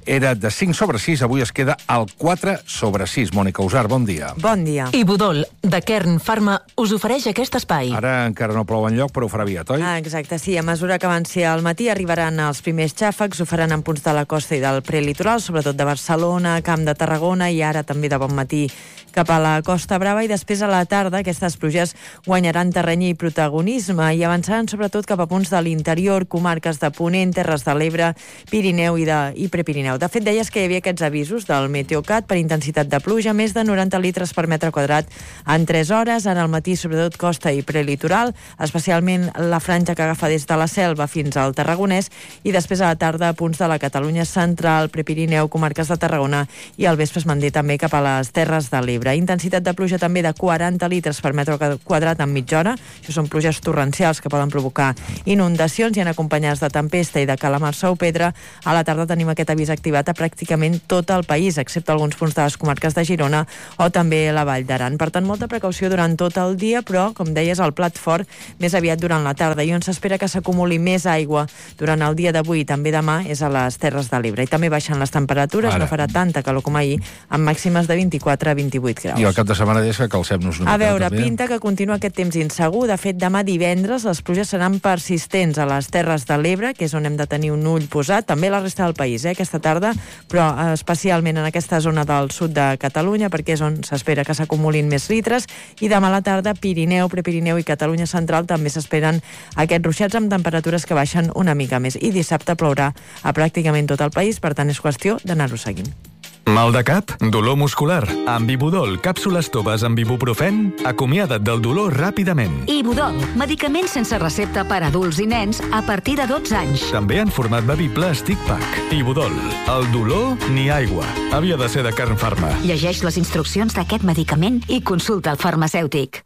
era de 5 sobre 6, avui es queda al 4 sobre 6. Mònica Usart, bon dia. Bon dia. I Budol, de Kern Pharma, us ofereix aquest espai. Ara encara no plou enlloc, però ho farà aviat, oi? Exacte, sí. A mesura que avanci al matí arribaran els primers xàfecs, ho faran en punts de la costa i del prelitoral, sobretot de Barcelona, Camp de Tarragona i ara també de bon matí cap a la Costa Brava, i després a la tarda aquestes pluges guanyaran terreny i protagonisme i avançaran sobretot cap a punts de l'interior, comarques de Ponent, Terres de l'Ebre, Pirineu i Prepirineu. De fet, deies que hi havia aquests avisos del Meteocat per intensitat de pluja, més de 90 litres per metre quadrat en 3 hores, en el matí sobretot costa i prelitoral, especialment la franja que agafa des de la Selva fins al Tarragonès, i després a la tarda punts de la Catalunya central, Prepirineu, comarques de Tarragona, i al vespre es manté també cap a les Terres de l'Ebre. Intensitat de pluja també de 40 litres per metre quadrat en mitja hora. Això són pluges torrencials que poden provocar inundacions i en acompanyats de tempesta i de calamarsa o pedra. A la tarda tenim aquest avís activat a pràcticament tot el país, excepte alguns punts de les comarques de Girona o també la Vall d'Aran. Per tant, molta precaució durant tot el dia, però, com deies, el plat fort més aviat durant la tarda, i on s'espera que s'acumuli més aigua durant el dia d'avui i també demà és a les Terres de l'Ebre. I també baixen les temperatures, no farà tanta calor com ahir, amb màximes de 24 a 28 graus. I el cap de setmana és que calcem-nos una mica. A veure, també. pinta que continua aquest temps insegur. De fet, demà divendres les pluges seran persistents a les Terres de l'Ebre, que és on hem de tenir un ull posat, també la resta del país, aquesta tarda, però especialment en aquesta zona del sud de Catalunya, perquè és on s'espera que s'acumulin més litres, i demà a la tarda Pirineu, Prepirineu i Catalunya central també s'esperen aquests ruixats amb temperatures que baixen una mica més. I dissabte plourà a pràcticament tot el país, per tant és qüestió d'anar-ho seguint. Mal de cap? Dolor muscular? Amb Ibudol, càpsules toves amb ibuprofen? Acomiada't del dolor ràpidament. Ibudol, medicament sense recepta per a adults i nens a partir de 12 anys. També en format bevible Stick Pack. Ibudol, el dolor ni aigua. Havia de ser de Kern Pharma. Llegeix les instruccions d'aquest medicament i consulta el farmacèutic.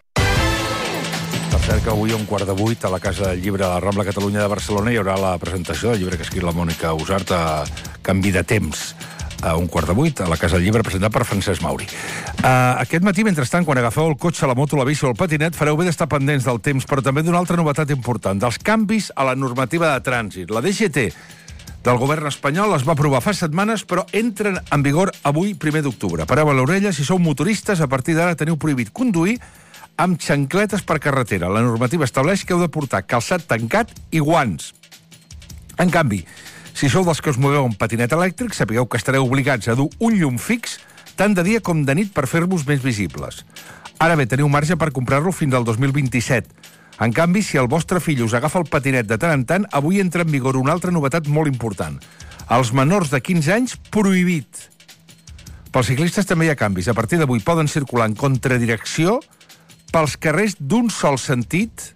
Per cert que avui a 7:15 a la Casa del Llibre a la Rambla Catalunya de Barcelona hi haurà la presentació del llibre que ha escrit la Mònica Usart, a Canvi de temps, a 7:15 a la Casa del Llibre, presentat per Francesc Mauri. Aquest matí, mentrestant, quan agafeu el cotxe, la moto, la bici o el patinet, fareu bé d'estar pendents del temps, però també d'una altra novetat important, dels canvis a la normativa de trànsit. La DGT del govern espanyol es va aprovar fa setmanes, però entren en vigor avui, 1 d'octubre. Pareu a l'orella, si sou motoristes, a partir d'ara teniu prohibit conduir amb xancletes per carretera. La normativa estableix que heu de portar calçat tancat i guants. En canvi, si sou dels que us moveu amb patinet elèctric, sapigueu que estareu obligats a dur un llum fix tant de dia com de nit per fer-vos més visibles. Ara bé, teniu marge per comprar-lo fins al 2027. En canvi, si el vostre fill us agafa el patinet de tant en tant, avui entra en vigor una altra novetat molt important. Els menors de 15 anys, prohibit. Pels ciclistes també hi ha canvis. A partir d'avui poden circular en contradirecció pels carrers d'un sol sentit,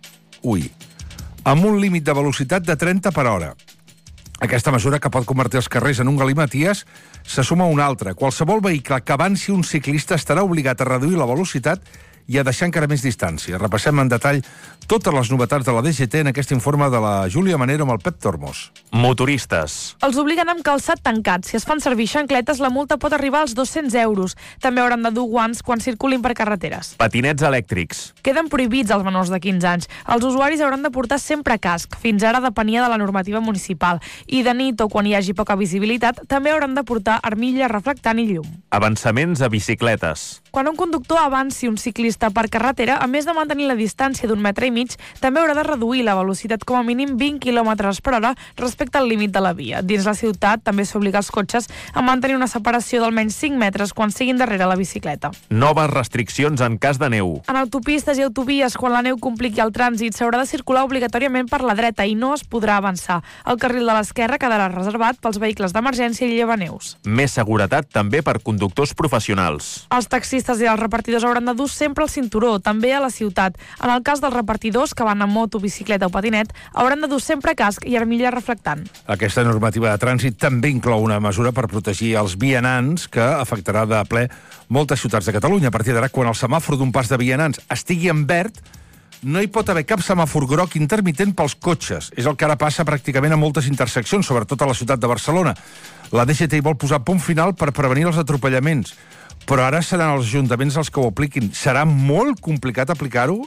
amb un límit de velocitat de 30 per hora. Aquesta mesura, que pot convertir els carrers en un galimaties, se suma a una altra. Qualsevol vehicle que avanci un ciclista estarà obligat a reduir la velocitat i a deixar encara més distància. Repassem en detall totes les novetats de la DGT en aquest informe de la Júlia Manero amb el Pep Tormos. Motoristes. Els obliguen amb calçat tancat. Si es fan servir xancletes, la multa pot arribar als 200 euros. També hauran de dur guants quan circulin per carreteres. Patinets elèctrics. Queden prohibits els menors de 15 anys. Els usuaris hauran de portar sempre casc. Fins ara depenia de la normativa municipal. I de nit o quan hi hagi poca visibilitat, també hauran de portar armilla reflectant i llum. Avançaments a bicicletes. Quan un conductor avanci un ciclista per carretera, a més de mantenir la distància d'1,5 metre, també haurà de reduir la velocitat com a mínim 20 km per hora respecte al límit de la via. Dins la ciutat també s'obliga als cotxes a mantenir una separació d'almenys 5 metres quan siguin darrere la bicicleta. Noves restriccions en cas de neu. En autopistes i autovies, quan la neu compliqui el trànsit, s'haurà de circular obligatòriament per la dreta i no es podrà avançar. El carril de l'esquerra quedarà reservat pels vehicles d'emergència i llevaneus. Més seguretat també per conductors professionals. Els taxistes i els repartidors hauran de dur sempre el cinturó, també a la ciutat. En el cas dels repartidors que van amb moto, bicicleta o patinet, hauran de dur sempre casc i armilla reflectant. Aquesta normativa de trànsit també inclou una mesura per protegir els vianants que afectarà de ple moltes ciutats de Catalunya. A partir d'ara, quan el semàfor d'un pas de vianants estigui en verd, no hi pot haver cap semàfor groc intermitent pels cotxes. És el que ara passa pràcticament a moltes interseccions, sobretot a la ciutat de Barcelona. La DGT hi vol posar punt final per prevenir els atropellaments, però ara seran els ajuntaments els que ho apliquin. Serà molt complicat aplicar-ho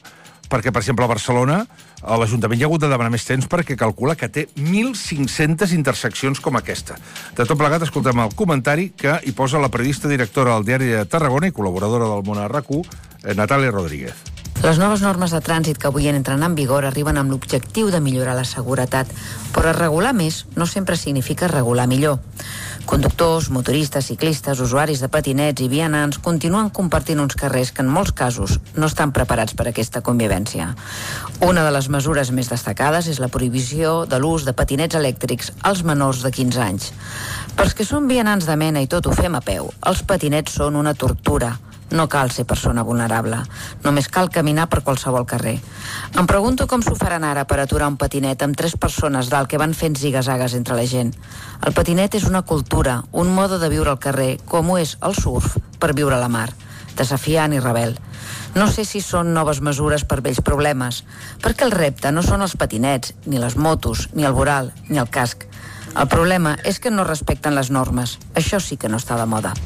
perquè, per exemple, a Barcelona l'Ajuntament hi ha hagut de demanar més temps perquè calcula que té 1.500 interseccions com aquesta. De tot plegat, escoltem el comentari que hi posa la periodista directora del Diari de Tarragona i col·laboradora del Món a RAC1, Natàlia Rodríguez. Les noves normes de trànsit que avui entren en vigor arriben amb l'objectiu de millorar la seguretat, però regular més no sempre significa regular millor. Conductors, motoristes, ciclistes, usuaris de patinets i vianants continuen compartint uns carrers que en molts casos no estan preparats per a aquesta convivència. Una de les mesures més destacades és la prohibició de l'ús de patinets elèctrics als menors de 15 anys. Pels que són vianants de mena i tot ho fem a peu, els patinets són una tortura. No cal ser persona vulnerable. Només cal caminar per qualsevol carrer. Em pregunto com s'ho faran ara per aturar un patinet amb 3 persones dalt que van fent zigazagues entre la gent. El patinet és una cultura, un mode de viure al carrer, com ho és el surf per viure a la mar, desafiant i rebel. No sé si són noves mesures per vells problemes, perquè el repte no són els patinets, ni les motos, ni el voral, ni el casc. El problema és que no respecten les normes. Això sí que no està de moda.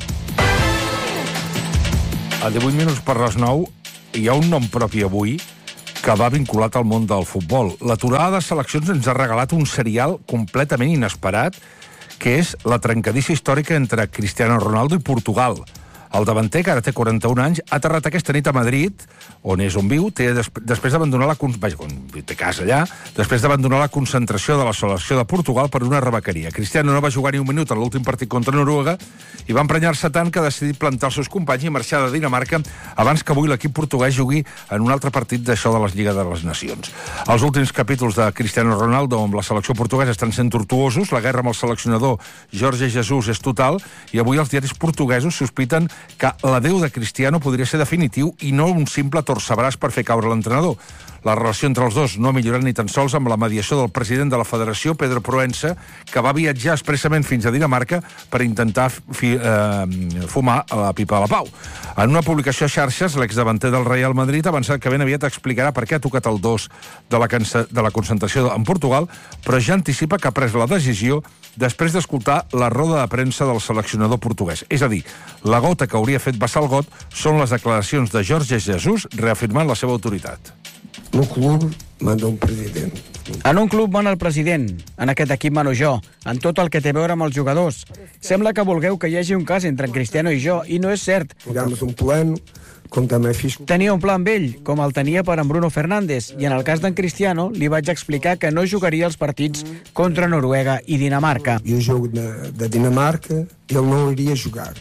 A 18 minuts per les 9 hi ha un nom propi avui que va vinculat al món del futbol. L'aturada de seleccions ens ha regalat un serial completament inesperat, que és la trencadissa històrica entre Cristiano Ronaldo i Portugal. El davanter, que ara té 41 anys, ha aterrat aquesta nit a Madrid, on és on viu, després d'abandonar té casa allà, després d'abandonar la concentració de la selecció de Portugal per una rebequeria. Cristiano no va jugar ni un minut en l'últim partit contra Noruega i va emprenyar-se tant que ha decidit plantar els seus companys i marxar de Dinamarca abans que avui l'equip portuguès jugui en un altre partit d'això de les Lliga de les Nacions. Els últims capítols de Cristiano Ronaldo amb la selecció portuguesa estan sent tortuosos, la guerra amb el seleccionador Jorge Jesus és total i avui els diaris portuguesos sospiten que l'adeu de Cristiano podria ser definitiu i no un simple torcebràs per fer caure l'entrenador. La relació entre els dos no ha millorat ni tan sols amb la mediació del president de la federació, Pedro Proença, que va viatjar expressament fins a Dinamarca per intentar fumar a la pipa de la pau. En una publicació a xarxes, l'exdavanter del Real Madrid ha avançat que ben aviat explicarà per què ha tocat el 2 de la concentració en Portugal, però ja anticipa que ha pres la decisió després d'escoltar la roda de premsa del seleccionador portuguès. És a dir, la gota que hauria fet vessar el got són les declaracions de Jorge Jesus reafirmant la seva autoritat. No club manda un president. En un club mana el president, en aquest equip mano jo, en tot el que té a veure amb els jugadors. Sembla que vulgueu que hi hagi un cas entre en Cristiano i jo, i no és cert. Tingamos un plan, com també fisco. Tenia un plan amb ell, com el tenia per en Bruno Fernández, i en el cas d'en Cristiano li vaig explicar que no jugaria els partits contra Noruega i Dinamarca. Jo jugo de Dinamarca i ell no iria jugar.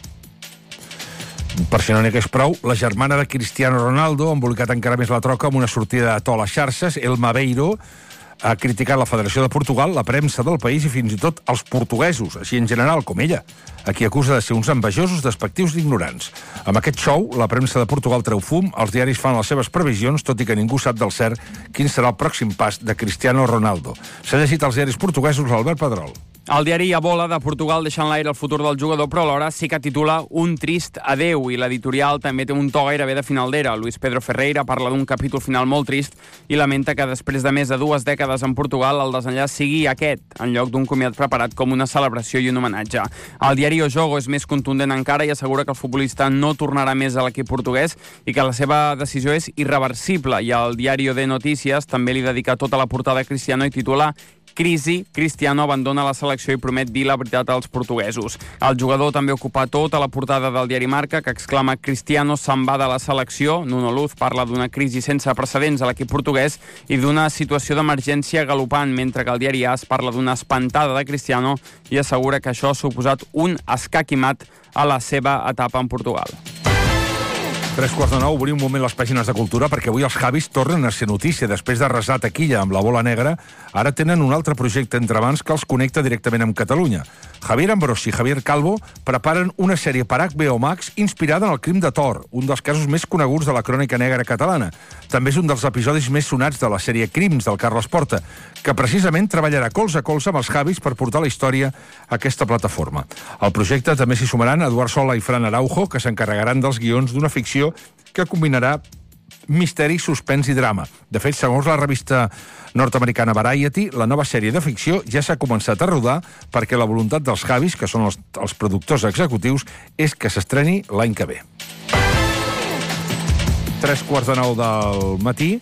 Per si no n'hi hagués prou, la germana de Cristiano Ronaldo ha embolicat encara més la troca amb una sortida de to a les xarxes. Elma Beiro ha criticat la Federació de Portugal, la premsa del país i fins i tot els portuguesos, així en general, com ella, a qui acusa de ser uns envejosos, despectius i ignorants. Amb aquest show, la premsa de Portugal treu fum, els diaris fan les seves previsions, tot i que ningú sap del cert quin serà el pròxim pas de Cristiano Ronaldo. S'ha llegit als diaris portuguesos l'Albert Pedrol. El diari Abola de Portugal deixa en l'aire el futur del jugador, però alhora sí que titula Un trist adeu, i l'editorial també té un to gairebé de final d'era. Luis Pedro Ferreira parla d'un capítol final molt trist i lamenta que després de més de 2 dècades en Portugal el desenllaç sigui aquest, en lloc d'un comiat preparat com una celebració i un homenatge. El diari O Jogo és més contundent encara i assegura que el futbolista no tornarà més a l'equip portuguès i que la seva decisió és irreversible, i el diari de Notícies també li dedica tota la portada a Cristiano i titula Crisi, Cristiano abandona la selecció i promet dir la veritat als portuguesos. El jugador també ocupa tota la portada del diari Marca, que exclama Cristiano se'n va de la selecció. Nuno Luz parla d'una crisi sense precedents a l'equip portuguès i d'una situació d'emergència galopant, mentre que el diari AS parla d'una espantada de Cristiano i assegura que això ha suposat un escaquimat a la seva etapa en Portugal. 9:03, obrim un moment les pàgines de cultura perquè avui els Javis tornen a ser notícia. Després de resar taquilla amb la bola negra, ara tenen un altre projecte entre mans que els connecta directament amb Catalunya. Javier Ambrosi i Javier Calvo preparen una sèrie per HBO Max inspirada en el crim de Thor, un dels casos més coneguts de la crònica negra catalana. També és un dels episodis més sonats de la sèrie Crims del Carles Porta, que precisament treballarà colze a colze amb els Javis per portar la història a aquesta plataforma. Al projecte també s'hi sumaran Eduard Sola i Fran Araujo, que s'encarregaran dels guions d'una ficció que combinarà misteri, suspens i drama. De fet, segons la revista nord-americana Variety, la nova sèrie de ficció ja s'ha començat a rodar perquè la voluntat dels Javis, que són els productors executius, és que s'estreni l'any que ve. 9:03 del matí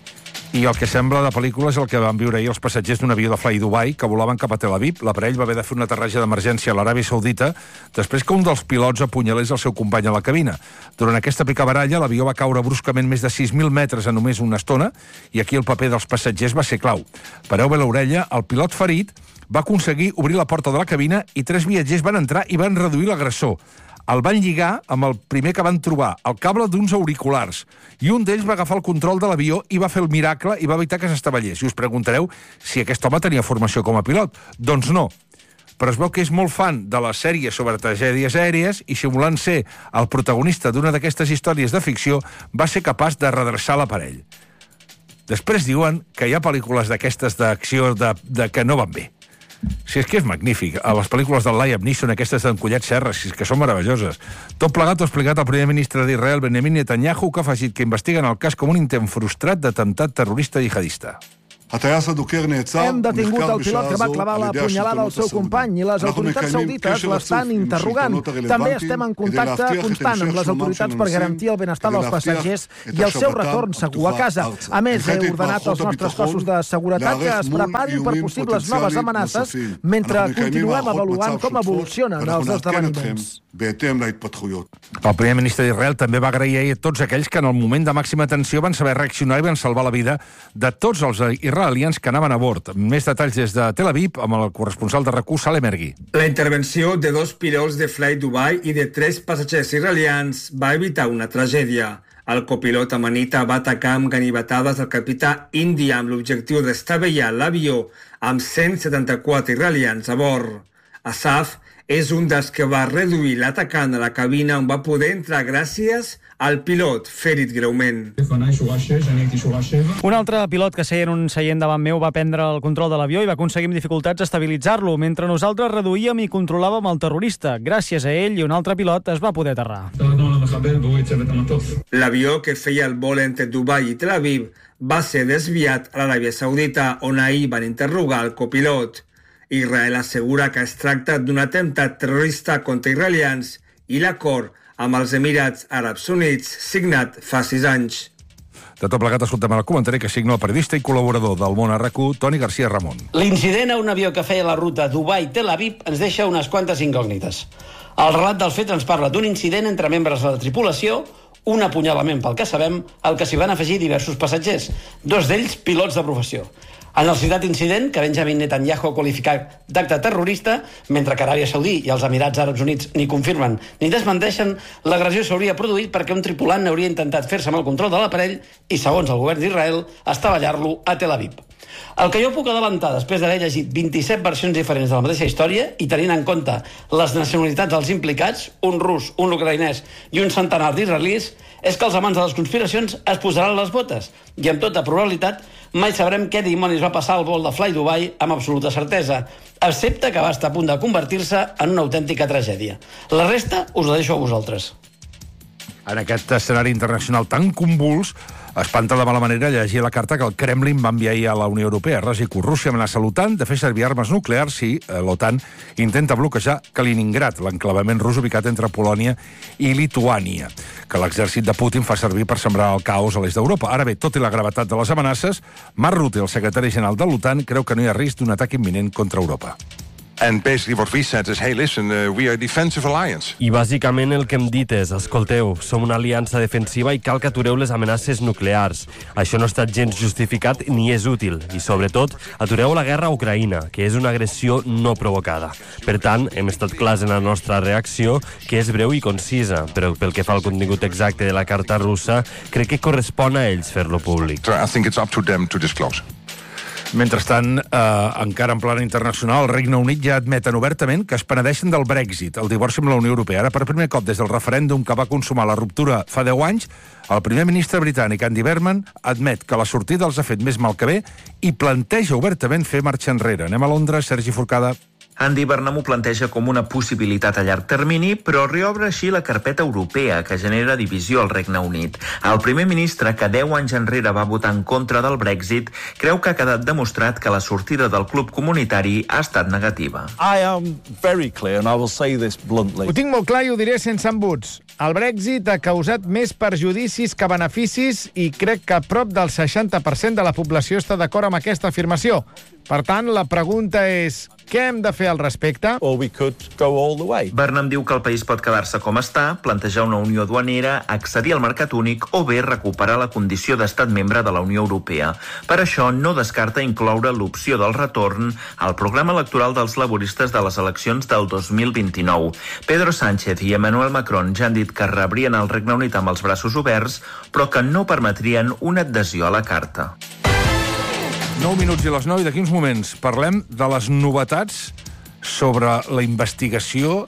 I el que sembla de pel·lícula és el que van viure ahir els passatgers d'un avió de Fly Dubai que volaven cap a Tel Aviv. L'aparell va haver de fer un aterratge d'emergència a l'Aràbia Saudita després que un dels pilots apunyalés el seu company a la cabina. Durant aquesta picabaralla, l'avió va caure bruscament més de 6.000 metres en només una estona i aquí el paper dels passatgers va ser clau. Pareu bé l'orella, el pilot ferit va aconseguir obrir la porta de la cabina i 3 viatgers van entrar i van reduir l'agressor. El van lligar amb el primer que van trobar, el cable d'uns auriculars, i un d'ells va agafar el control de l'avió i va fer el miracle i va evitar que s'estavellés. I us preguntareu si aquest home tenia formació com a pilot. Doncs no. Però es veu que és molt fan de les sèries sobre tragèdies aèries i, simulant ser el protagonista d'una d'aquestes històries de ficció, va ser capaç de redreçar l'aparell. Després diuen que hi ha pel·lícules d'aquestes d'acció de que no van bé. Si és que és magnífic. A les pel·lícules del Liam Neeson, aquestes d'en Collet Serra, si és que són meravelloses. Tot plegat ho ha explicat el primer ministre d'Israel, Benjamin Netanyahu, que ha afegit que investiguen el cas com un intent frustrat d'atemptat terrorista jihadista. Hem detingut el pilot que va clavar la punyalada al seu company i les autoritats saudites l'estan interrogant. També estem en contacte constant amb les autoritats per garantir el benestar dels passatgers i el seu retorn segur a casa. A més, he ordenat als nostres cossos de seguretat que es preparin per possibles noves amenaces mentre continuem avaluant com evolucionen els esdeveniments. El primer ministre d'Israel també va agrair a tots aquells que en el moment de màxima tensió van saber reaccionar i van salvar la vida de tots els israelians que anaven a bord. Més detalls des de Tel Aviv amb el corresponsal de RAC1, Salem Ergui. La intervenció de 2 pilots de Fly Dubai i de 3 passatgers israelians va evitar una tragèdia. El copilot amanita va atacar amb ganivetades el capità indi amb l'objectiu d'estavellar l'avió amb 174 israelians a bord. Asaf és un dels que va reduir l'atacant a la cabina on va poder entrar gràcies al pilot ferit greument. Un altre pilot que seia en un seient davant meu va prendre el control de l'avió i va aconseguir amb dificultats estabilitzar-lo, mentre nosaltres reduïem i controlàvem el terrorista. Gràcies a ell i un altre pilot es va poder aterrar. L'avió que feia el vol entre Dubai i Tel Aviv va ser desviat a l'Aràbia Saudita, on ahir van interrogar el copilot. Israel assegura que es tracta d'un atemptat terrorista contra israelians i l'acord amb els Emirats Àrabs Units signat fa 6 anys. De tot plegat, escoltem el comentari que signa el periodista i col·laborador del Món a RAC1, Toni García Ramon. L'incident a un avió que feia la ruta Dubai-Tel Aviv ens deixa unes quantes incògnites. El relat del fet ens parla d'un incident entre membres de la tripulació, un apunyalament pel que sabem, al que s'hi van afegir diversos passatgers, 2 d'ells pilots de professió. En el citat incident, que Benjamin Netanyahu ha qualificat d'acte terrorista, mentre que Aràbia Saudí i els Emirats Àrabs Units ni confirmen ni desmenteixen, l'agressió s'hauria produït perquè un tripulant hauria intentat fer-se amb el control de l'aparell i, segons el govern d'Israel, estavellar-lo a Tel Aviv. El que jo puc adelantar, després d'haver llegit 27 versions diferents de la mateixa història i tenint en compte les nacionalitats dels implicats, un rus, un ucraïnès i un centenar d'israelis, és que els amants de les conspiracions es posaran les botes i, amb tota probabilitat, mai sabrem què dimonis va passar al vol de Fly Dubai amb absoluta certesa, excepte que va estar a punt de convertir-se en una autèntica tragèdia. La resta us la deixo a vosaltres. En aquest escenari internacional tan convuls, espanta de mala manera llegir la carta que el Kremlin va enviar ahir a la Unió Europea. Ras i curt, Rússia amenaça l'OTAN de fer servir armes nuclears si l'OTAN intenta bloquejar Kaliningrad, l'enclavament rus ubicat entre Polònia i Lituània, que l'exèrcit de Putin fa servir per sembrar el caos a l'est d'Europa. Ara bé, tot i la gravetat de les amenaces, Mark Rutte, el secretari general de l'OTAN, creu que no hi ha risc d'un atac imminent contra Europa. And basically what we said is, hey, listen, we are a defensive alliance. I bàsicament el que hem dit és, escolteu, som una aliança defensiva i cal que atureu les amenaces nuclears. Això no ha estat gens justificat ni és útil. I sobretot, atureu la guerra a Ucraïna, que és una agressió no provocada. Per tant, hem estat clars en la nostra reacció, que és breu i concisa, però pel que fa al contingut exacte de la carta russa, crec que correspon a ells fer-lo públic. So I think it's up to them to disclose. Mentrestant, encara en plana internacional, el Regne Unit ja admeten obertament que es penedeixen del Brexit, el divorci amb la Unió Europea. Ara, per primer cop des del referèndum que va consumar la ruptura fa 10 anys, el primer ministre britànic, Andy Burnham, admet que la sortida els ha fet més mal que bé i planteja obertament fer marxa enrere. Anem a Londres, Sergi Forcada. Andy Burnham ho planteja com una possibilitat a llarg termini, però reobre així la carpeta europea que genera divisió al Regne Unit. El primer ministre, que 10 anys enrere va votar en contra del Brexit, creu que ha quedat demostrat que la sortida del club comunitari ha estat negativa. I am very clear, and I will say this bluntly. Ho tinc molt clar i ho diré sense embuts. El Brexit ha causat més perjudicis que beneficis i crec que prop del 60% de la població està d'acord amb aquesta afirmació. Per tant, la pregunta és: què hem de fer al respecte? Burnham diu que el país pot quedar-se com està, plantejar una unió duanera, accedir al mercat únic o bé recuperar la condició d'estat membre de la Unió Europea. Per això no descarta incloure l'opció del retorn al programa electoral dels laboristes de les eleccions del 2029. Pedro Sánchez i Emmanuel Macron ja han dit que rebrien el Regne Unit amb els braços oberts, però que no permetrien una adhesió a la carta. 9 minuts i les 9, i d'aquí uns moments parlem de les novetats sobre la investigació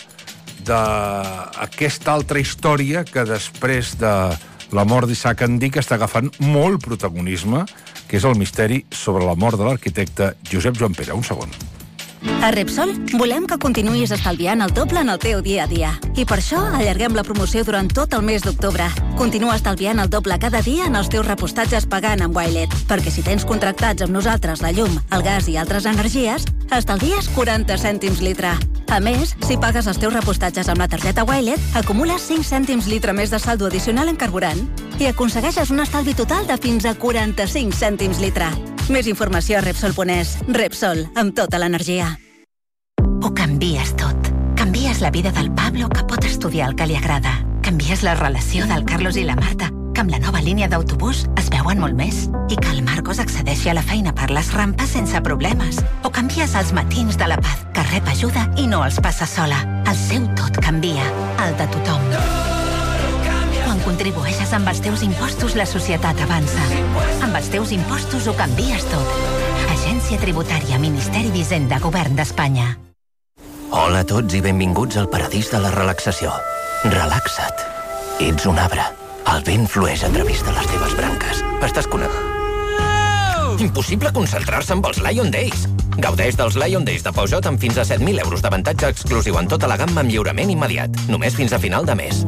d'aquesta altra història que després de la mort d'Isaac Andic està agafant molt protagonisme, que és el misteri sobre la mort de l'arquitecte Josep Joan Pere. Un segon. A Repsol volem que continuïs estalviant el doble en el teu dia a dia. I per això allarguem la promoció durant tot el mes d'octubre. Continua estalviant el doble cada dia en els teus repostatges pagant amb Wilet, perquè si tens contractats amb nosaltres la llum, el gas i altres energies, estalvies 40 cèntims litre. A més, si pagues els teus repostatges amb la targeta Wilet, acumules 5 cèntims litre més de saldo addicional en carburant i aconsegueixes un estalvi total de fins a 45 cèntims litre. Més informació a Repsol.es. Repsol, amb tota l'energia. Ho canvies tot. Canvies la vida del Pablo, que pot estudiar el que li agrada. Canvies la relació del Carlos i la Marta, que amb la nova línia d'autobús es veuen molt més. I que el Marcos accedeixi a la feina per les rampes sense problemes. O canvies els matins de la Paz, que rep ajuda i no els passa sola. El seu tot canvia. El de tothom. Quan contribueixes amb els teus impostos, la societat avança. Amb els teus impostos ho canvies tot. Agència Tributària, Ministeri d'Hisenda, Govern d'Espanya. Hola a tots i benvinguts al paradís de la relaxació. Relaxa't. Ets un arbre. El vent flueix a través de les teves branques. Estàs connectat. Impossible concentrar-se amb els Lion Days. Gaudeix dels Lion Days de Peugeot amb fins a 7.000 euros d'avantatge exclusiu en tota la gamma amb lliurament immediat. Només fins a final de mes.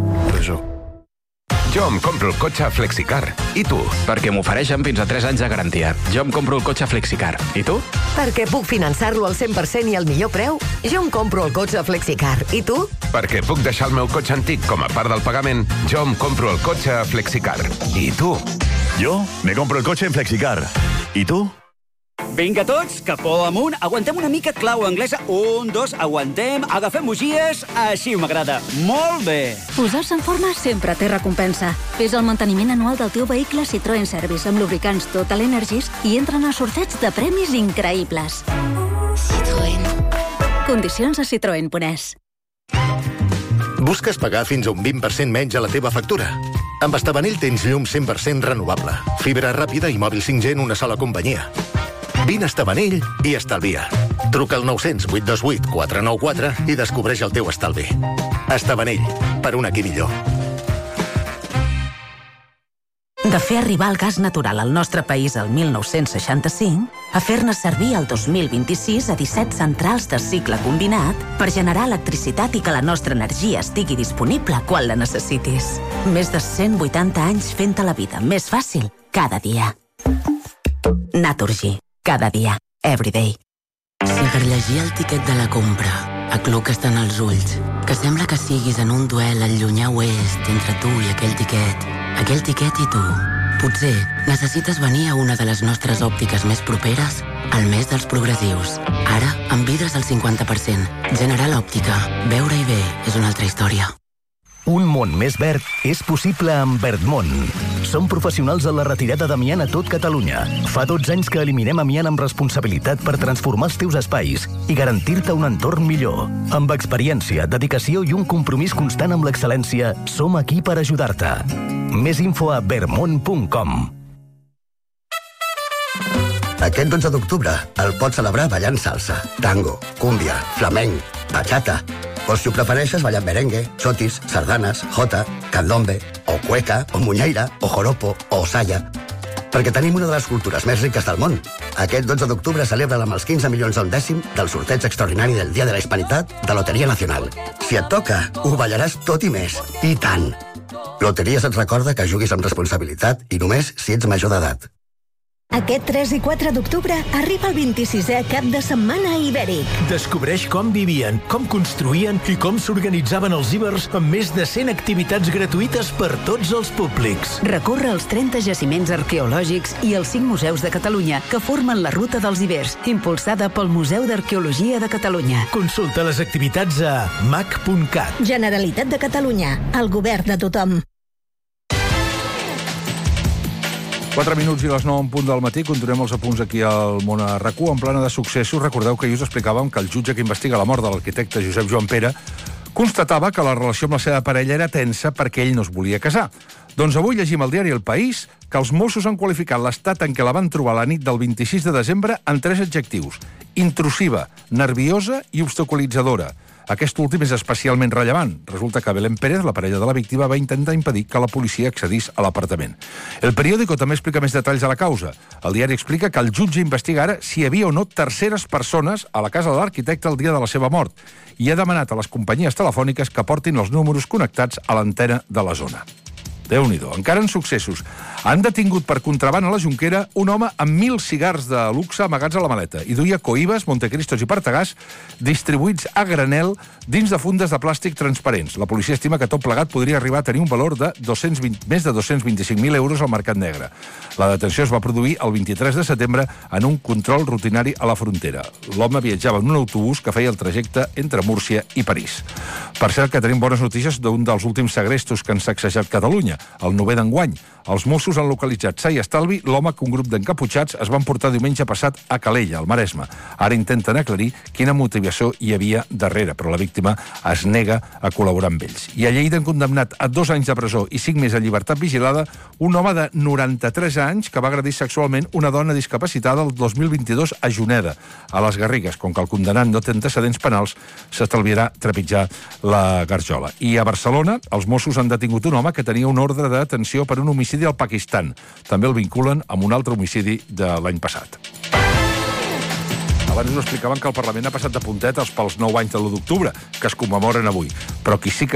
Jo em compro el cotxe Flexicar. I tu? Perquè m'ofereixen fins a 3 anys de garantia. Jo em compro el cotxe Flexicar. I tu? Perquè puc finançar-lo al 100% i al millor preu. Jo em compro el cotxe Flexicar. I tu? Perquè puc deixar el meu cotxe antic com a part del pagament. Jo em compro el cotxe Flexicar. I tu? Jo me compro el cotxe en Flexicar. I tu? Vinga tots, capó amunt, aguantem una mica clau anglesa. 1, 2, aguantem, agafem bugies, així m'agrada. Molt bé. Posar-se en forma sempre té recompensa. Fes el manteniment anual del teu vehicle Citroën Service amb lubricants Total Energies i entren a sorteig de premis increïbles. Citroën. Condicions a Citroën.es. Busques pagar fins a un 20% menys a la teva factura? Amb Estavanell tens llum 100% renovable, fibra ràpida i mòbil 5G en una sola companyia. Vine a Estavanell i estalvia. Truca al 900 828 494 i descobreix el teu estalvi. Estavanell, per un aquí millor. De fer arribar el gas natural al nostre país el 1965 a fer-ne servir el 2026 a 17 centrals de cicle combinat per generar electricitat i que la nostra energia estigui disponible quan la necessitis. Més de 180 anys fent-te la vida més fàcil cada dia. Naturgy. Cada dia. Everyday. Si per llegir el tiquet de la compra acluques tant els ulls que sembla que siguis en un duel al llunyà oest entre tu i aquell tiquet i tu. Potser necessites venir a una de les nostres òptiques més properes al mes dels progressius. Ara, amb vidres al 50%. General Òptica. Veure i bé és una altra història. Un món més verd és possible amb Verdmont. Som professionals en la retirada d'amiant a tot Catalunya. Fa 12 anys que eliminem amiant amb responsabilitat per transformar els teus espais i garantir-te un entorn millor. Amb experiència, dedicació i un compromís constant amb l'excel·lència, som aquí per ajudar-te. Més info a vermont.com. Aquest 12 d'octubre el pots celebrar ballant salsa, tango, cúmbia, flamenc, bachata. O si ho prefereixes, ballant merengue, chotis, sardanes, jota, candombe, o cueca, o muñeira, o joropo, o saya. Perquè tenim una de les cultures més riques del món. Aquest 12 d'octubre celebra-la amb els 15 milions a un dècim del sorteig extraordinari del Dia de la Hispanitat de Loteria Nacional. Si et toca, ho ballaràs tot i més. I tant! Loteries et recorda que juguis amb responsabilitat i només si ets major d'edat. Aquest 3 i 4 d'octubre arriba el 26è cap de setmana ibèric. Descobreix com vivien, com construïen i com s'organitzaven els ibers amb més de 100 activitats gratuïtes per tots els públics. Recorre els 30 jaciments arqueològics i els 5 museus de Catalunya que formen la Ruta dels Ibers, impulsada pel Museu d'Arqueologia de Catalunya. Consulta les activitats a mac.cat. Generalitat de Catalunya, el govern de tothom. 4 minuts i les 9 en punt del matí. Continuem els apunts aquí al Món a RAC1 en plana de successos. Recordeu que ahir us explicàvem que el jutge que investiga la mort de l'arquitecte Josep Joan Pere constatava que la relació amb la seva parella era tensa perquè ell no es volia casar. Doncs avui llegim al diari El País que els Mossos han qualificat l'estat en què la van trobar la nit del 26 de desembre en 3 adjectius: intrusiva, nerviosa i obstaculitzadora. Aquest últim és especialment rellevant. Resulta que Belén Pérez, la parella de la víctima, va intentar impedir que la policia accedís a l'apartament. El periòdico també explica més detalls de la causa. El diari explica que el jutge investiga ara si hi havia o no terceres persones a la casa de l'arquitecte el dia de la seva mort i ha demanat a les companyies telefòniques que portin els números connectats a l'antena de la zona. Déu-n'hi-do. Encara en successos. Han detingut per contraban a la Jonquera un home amb 1.000 cigars de luxe amagats a la maleta i duia Cohibas, Montecristos i Partagàs distribuïts a granel dins de fundes de plàstic transparents. La policia estima que tot plegat podria arribar a tenir un valor de més de 225.000 euros al mercat negre. La detenció es va produir el 23 de setembre en un control rutinari a la frontera. L'home viatjava en un autobús que feia el trajecte entre Múrcia i París. Per cert, que tenim bones notícies d'un dels últims segrestos que han sacsejat Catalunya, el 9è d'enguany. Els Mossos han localitzat sa i estalvi l'home que un grup d'encaputxats es van portar diumenge passat a Calella, al Maresme. Ara intenten aclarir quina motivació hi havia darrere, però la víctima es nega a col·laborar amb ells. I a Lleida han condemnat a 2 anys de presó i 5 més a llibertat vigilada un home de 93 anys que va agredir sexualment una dona discapacitada el 2022 a Juneda, a les Garrigues. Com que el condemnat no té antecedents penals, s'estalviarà trepitjar la garjola. I a Barcelona, els Mossos han detingut un home que tenia un ordre de detenció per un homicidi al Pakistan. També el vinculen amb un altre homicidi de l'any passat. Abans us explicaven que el Parlament ha passat de puntetes pels 9 anys de l'1 d'octubre, que es commemoren avui. Però qui sí que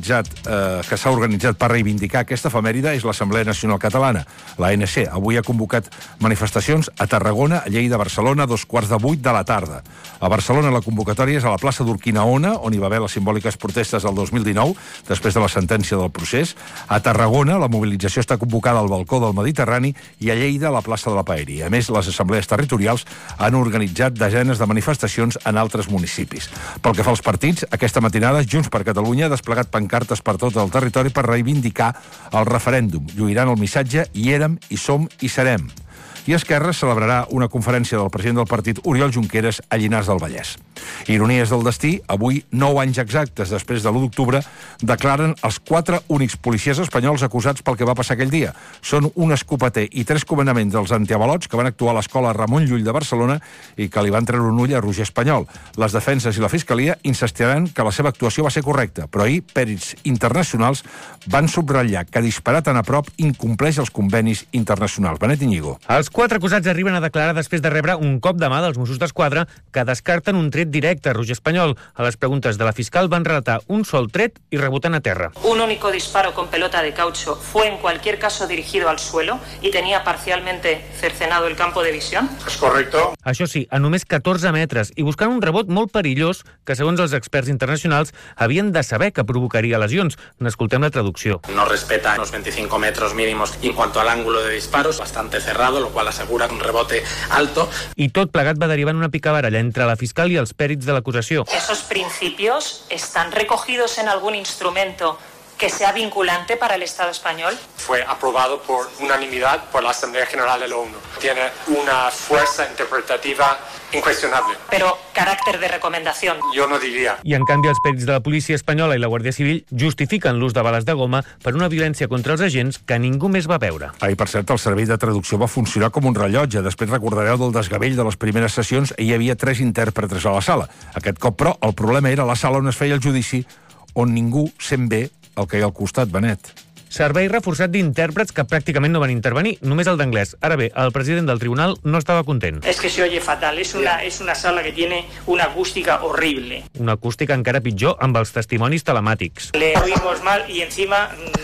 s'ha organitzat per reivindicar aquesta efemèride és l'Assemblea Nacional Catalana, l'ANC. Avui ha convocat manifestacions a Tarragona, a Lleida, a Barcelona, a 7:45 de la tarda. A Barcelona la convocatòria és a la plaça d'Urquinaona, on hi va haver les simbòliques protestes del 2019, després de la sentència del procés. A Tarragona la mobilització està convocada al balcó del Mediterrani i a Lleida a la plaça de la Paeria. A més, les assemblees territorials han organitzat desenes de manifestacions en altres municipis. Pel que fa als partits, aquesta matinada Junts per Catalunya ha desplegat pancartes per tot el territori per reivindicar el referèndum. Lluiran el missatge "hi érem, hi som, hi serem". I Esquerra celebrarà una conferència del president del partit, Oriol Junqueras, a Llinars del Vallès. Ironies del destí, avui, 9 anys exactes després de l'1 d'octubre, declaren els 4 únics policies espanyols acusats pel que va passar aquell dia. Són un escopeter i 3 comandaments dels antiavalots que van actuar a l'escola Ramon Llull de Barcelona i que li van treure un ull a Roger Espanyol. Les defenses i la fiscalia insistiran que la seva actuació va ser correcta, però ahir pèrits internacionals van subratllar que disparar tan a prop incompleix els convenis internacionals. Benet Iñigo. Els 4 acusats arriben a declarar després de rebre un cop de mà dels Mossos d'Esquadra que descarten un tret directe a Roger Espanyol. A les preguntes de la fiscal van relatar un sol tret i rebotant a terra. Un único disparo con pelota de caucho fue en cualquier caso dirigido al suelo y tenía parcialmente cercenado el campo de visión. És correcte. Això sí, a només 14 metres i buscant un rebot molt perillós que, segons els experts internacionals, havien de saber que provocaria lesions. N'escoltem la traducció. No respeta los 25 metros mínimos en cuanto al ángulo de disparos, bastante cerrado, lo cual asegura un rebote alto. I tot plegat va derivar en una picabaralla entre la fiscal i els pèrits de l'acusació. ¿Esos principios están recogidos en algún instrumento que sea vinculante para el Estado español? Fue aprobado por unanimidad por la Asamblea General de la ONU. Tiene una fuerza interpretativa incuestionable. Pero carácter de recomendación. Yo no diría. I en canvi els pèrits de la policia espanyola i la Guàrdia Civil justifiquen l'ús de bales de goma per una violència contra els agents que ningú més va veure. Ahir, per cert, el servei de traducció va funcionar com un rellotge. Després recordareu del desgavell de les primeres sessions i hi havia 3 intèrpretes a la sala. Aquest cop, però, el problema era la sala on es feia el judici, on ningú sent bé el que hi ha al costat, Benet. Servei reforçat d'intèrprets que pràcticament no van intervenir, només el d'anglès. Ara bé, el president del tribunal no estava content. Es que se oye fatal, es una sala que tiene una acústica horrible. Una acústica encara pitjor amb els testimonis telemàtics. Le oímos mal y encima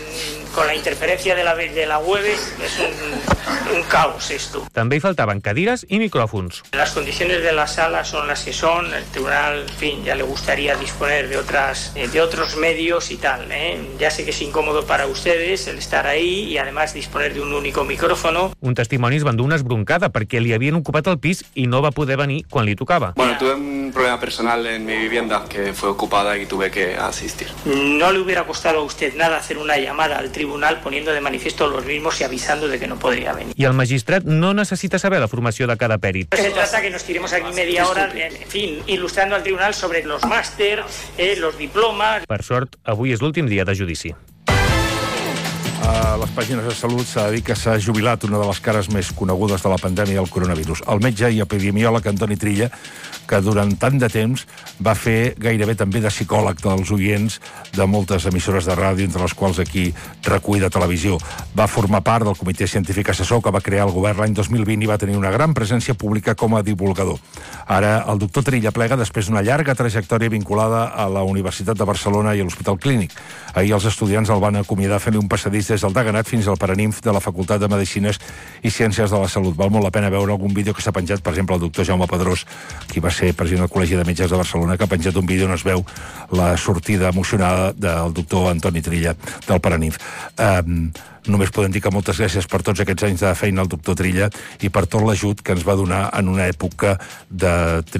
con la interferencia de la web es un caos esto. També hi faltaven cadires i micròfons. Las condiciones de la sala son las que son, el tribunal, en fin, ya le gustaría disponer de otros medios y tal, Ya sé que es incómodo para ustedes el estar ahí y además disponer de un único micrófono. Un testimoni es va endur una esbroncada perquè li havien ocupat el pis i no va poder venir quan li tocava. Bueno, tuve un problema personal en mi vivienda que fue ocupada y tuve que asistir. No le hubiera costado a usted nada hacer una llamada al tribunal poniendo de manifiesto los mismos y avisando de que no podría venir. I el magistrat no necessita saber la formació de cada pèrit. Se trata que nos tiremos aquí media hora, en fin, ilustrando al tribunal sobre los máster, los diplomas. Per sort, avui és l'últim dia de judici. A les pàgines de salut s'ha de dir que s'ha jubilat una de les cares més conegudes de la pandèmia del coronavirus. El metge i epidemiòleg Antoni Trilla, que durant tant de temps va fer gairebé també de psicòleg dels oients de moltes emissores de ràdio, entre les quals aquí recull de televisió. Va formar part del comitè científic assessor que va crear el govern l'any 2020 i va tenir una gran presència pública com a divulgador. Ara el doctor Trilla plega després d'una llarga trajectòria vinculada a la Universitat de Barcelona i a l'Hospital Clínic. Ahir els estudiants el van acomiadar fent-li un passadís des del Deganat fins al Paraninf de la Facultat de Medicines i Ciències de la Salut. Val molt la pena veure algun vídeo que s'ha penjat, per exemple, el doctor Jaume Pedrós, qui va ser president del Col·legi de Metges de Barcelona, que ha penjat un vídeo on es veu la sortida emocionada del doctor Antoni Trilla del Paraninf. Només podem dir que moltes gràcies per tots aquests anys de feina al doctor Trilla i per tot l'ajut que ens va donar en una època de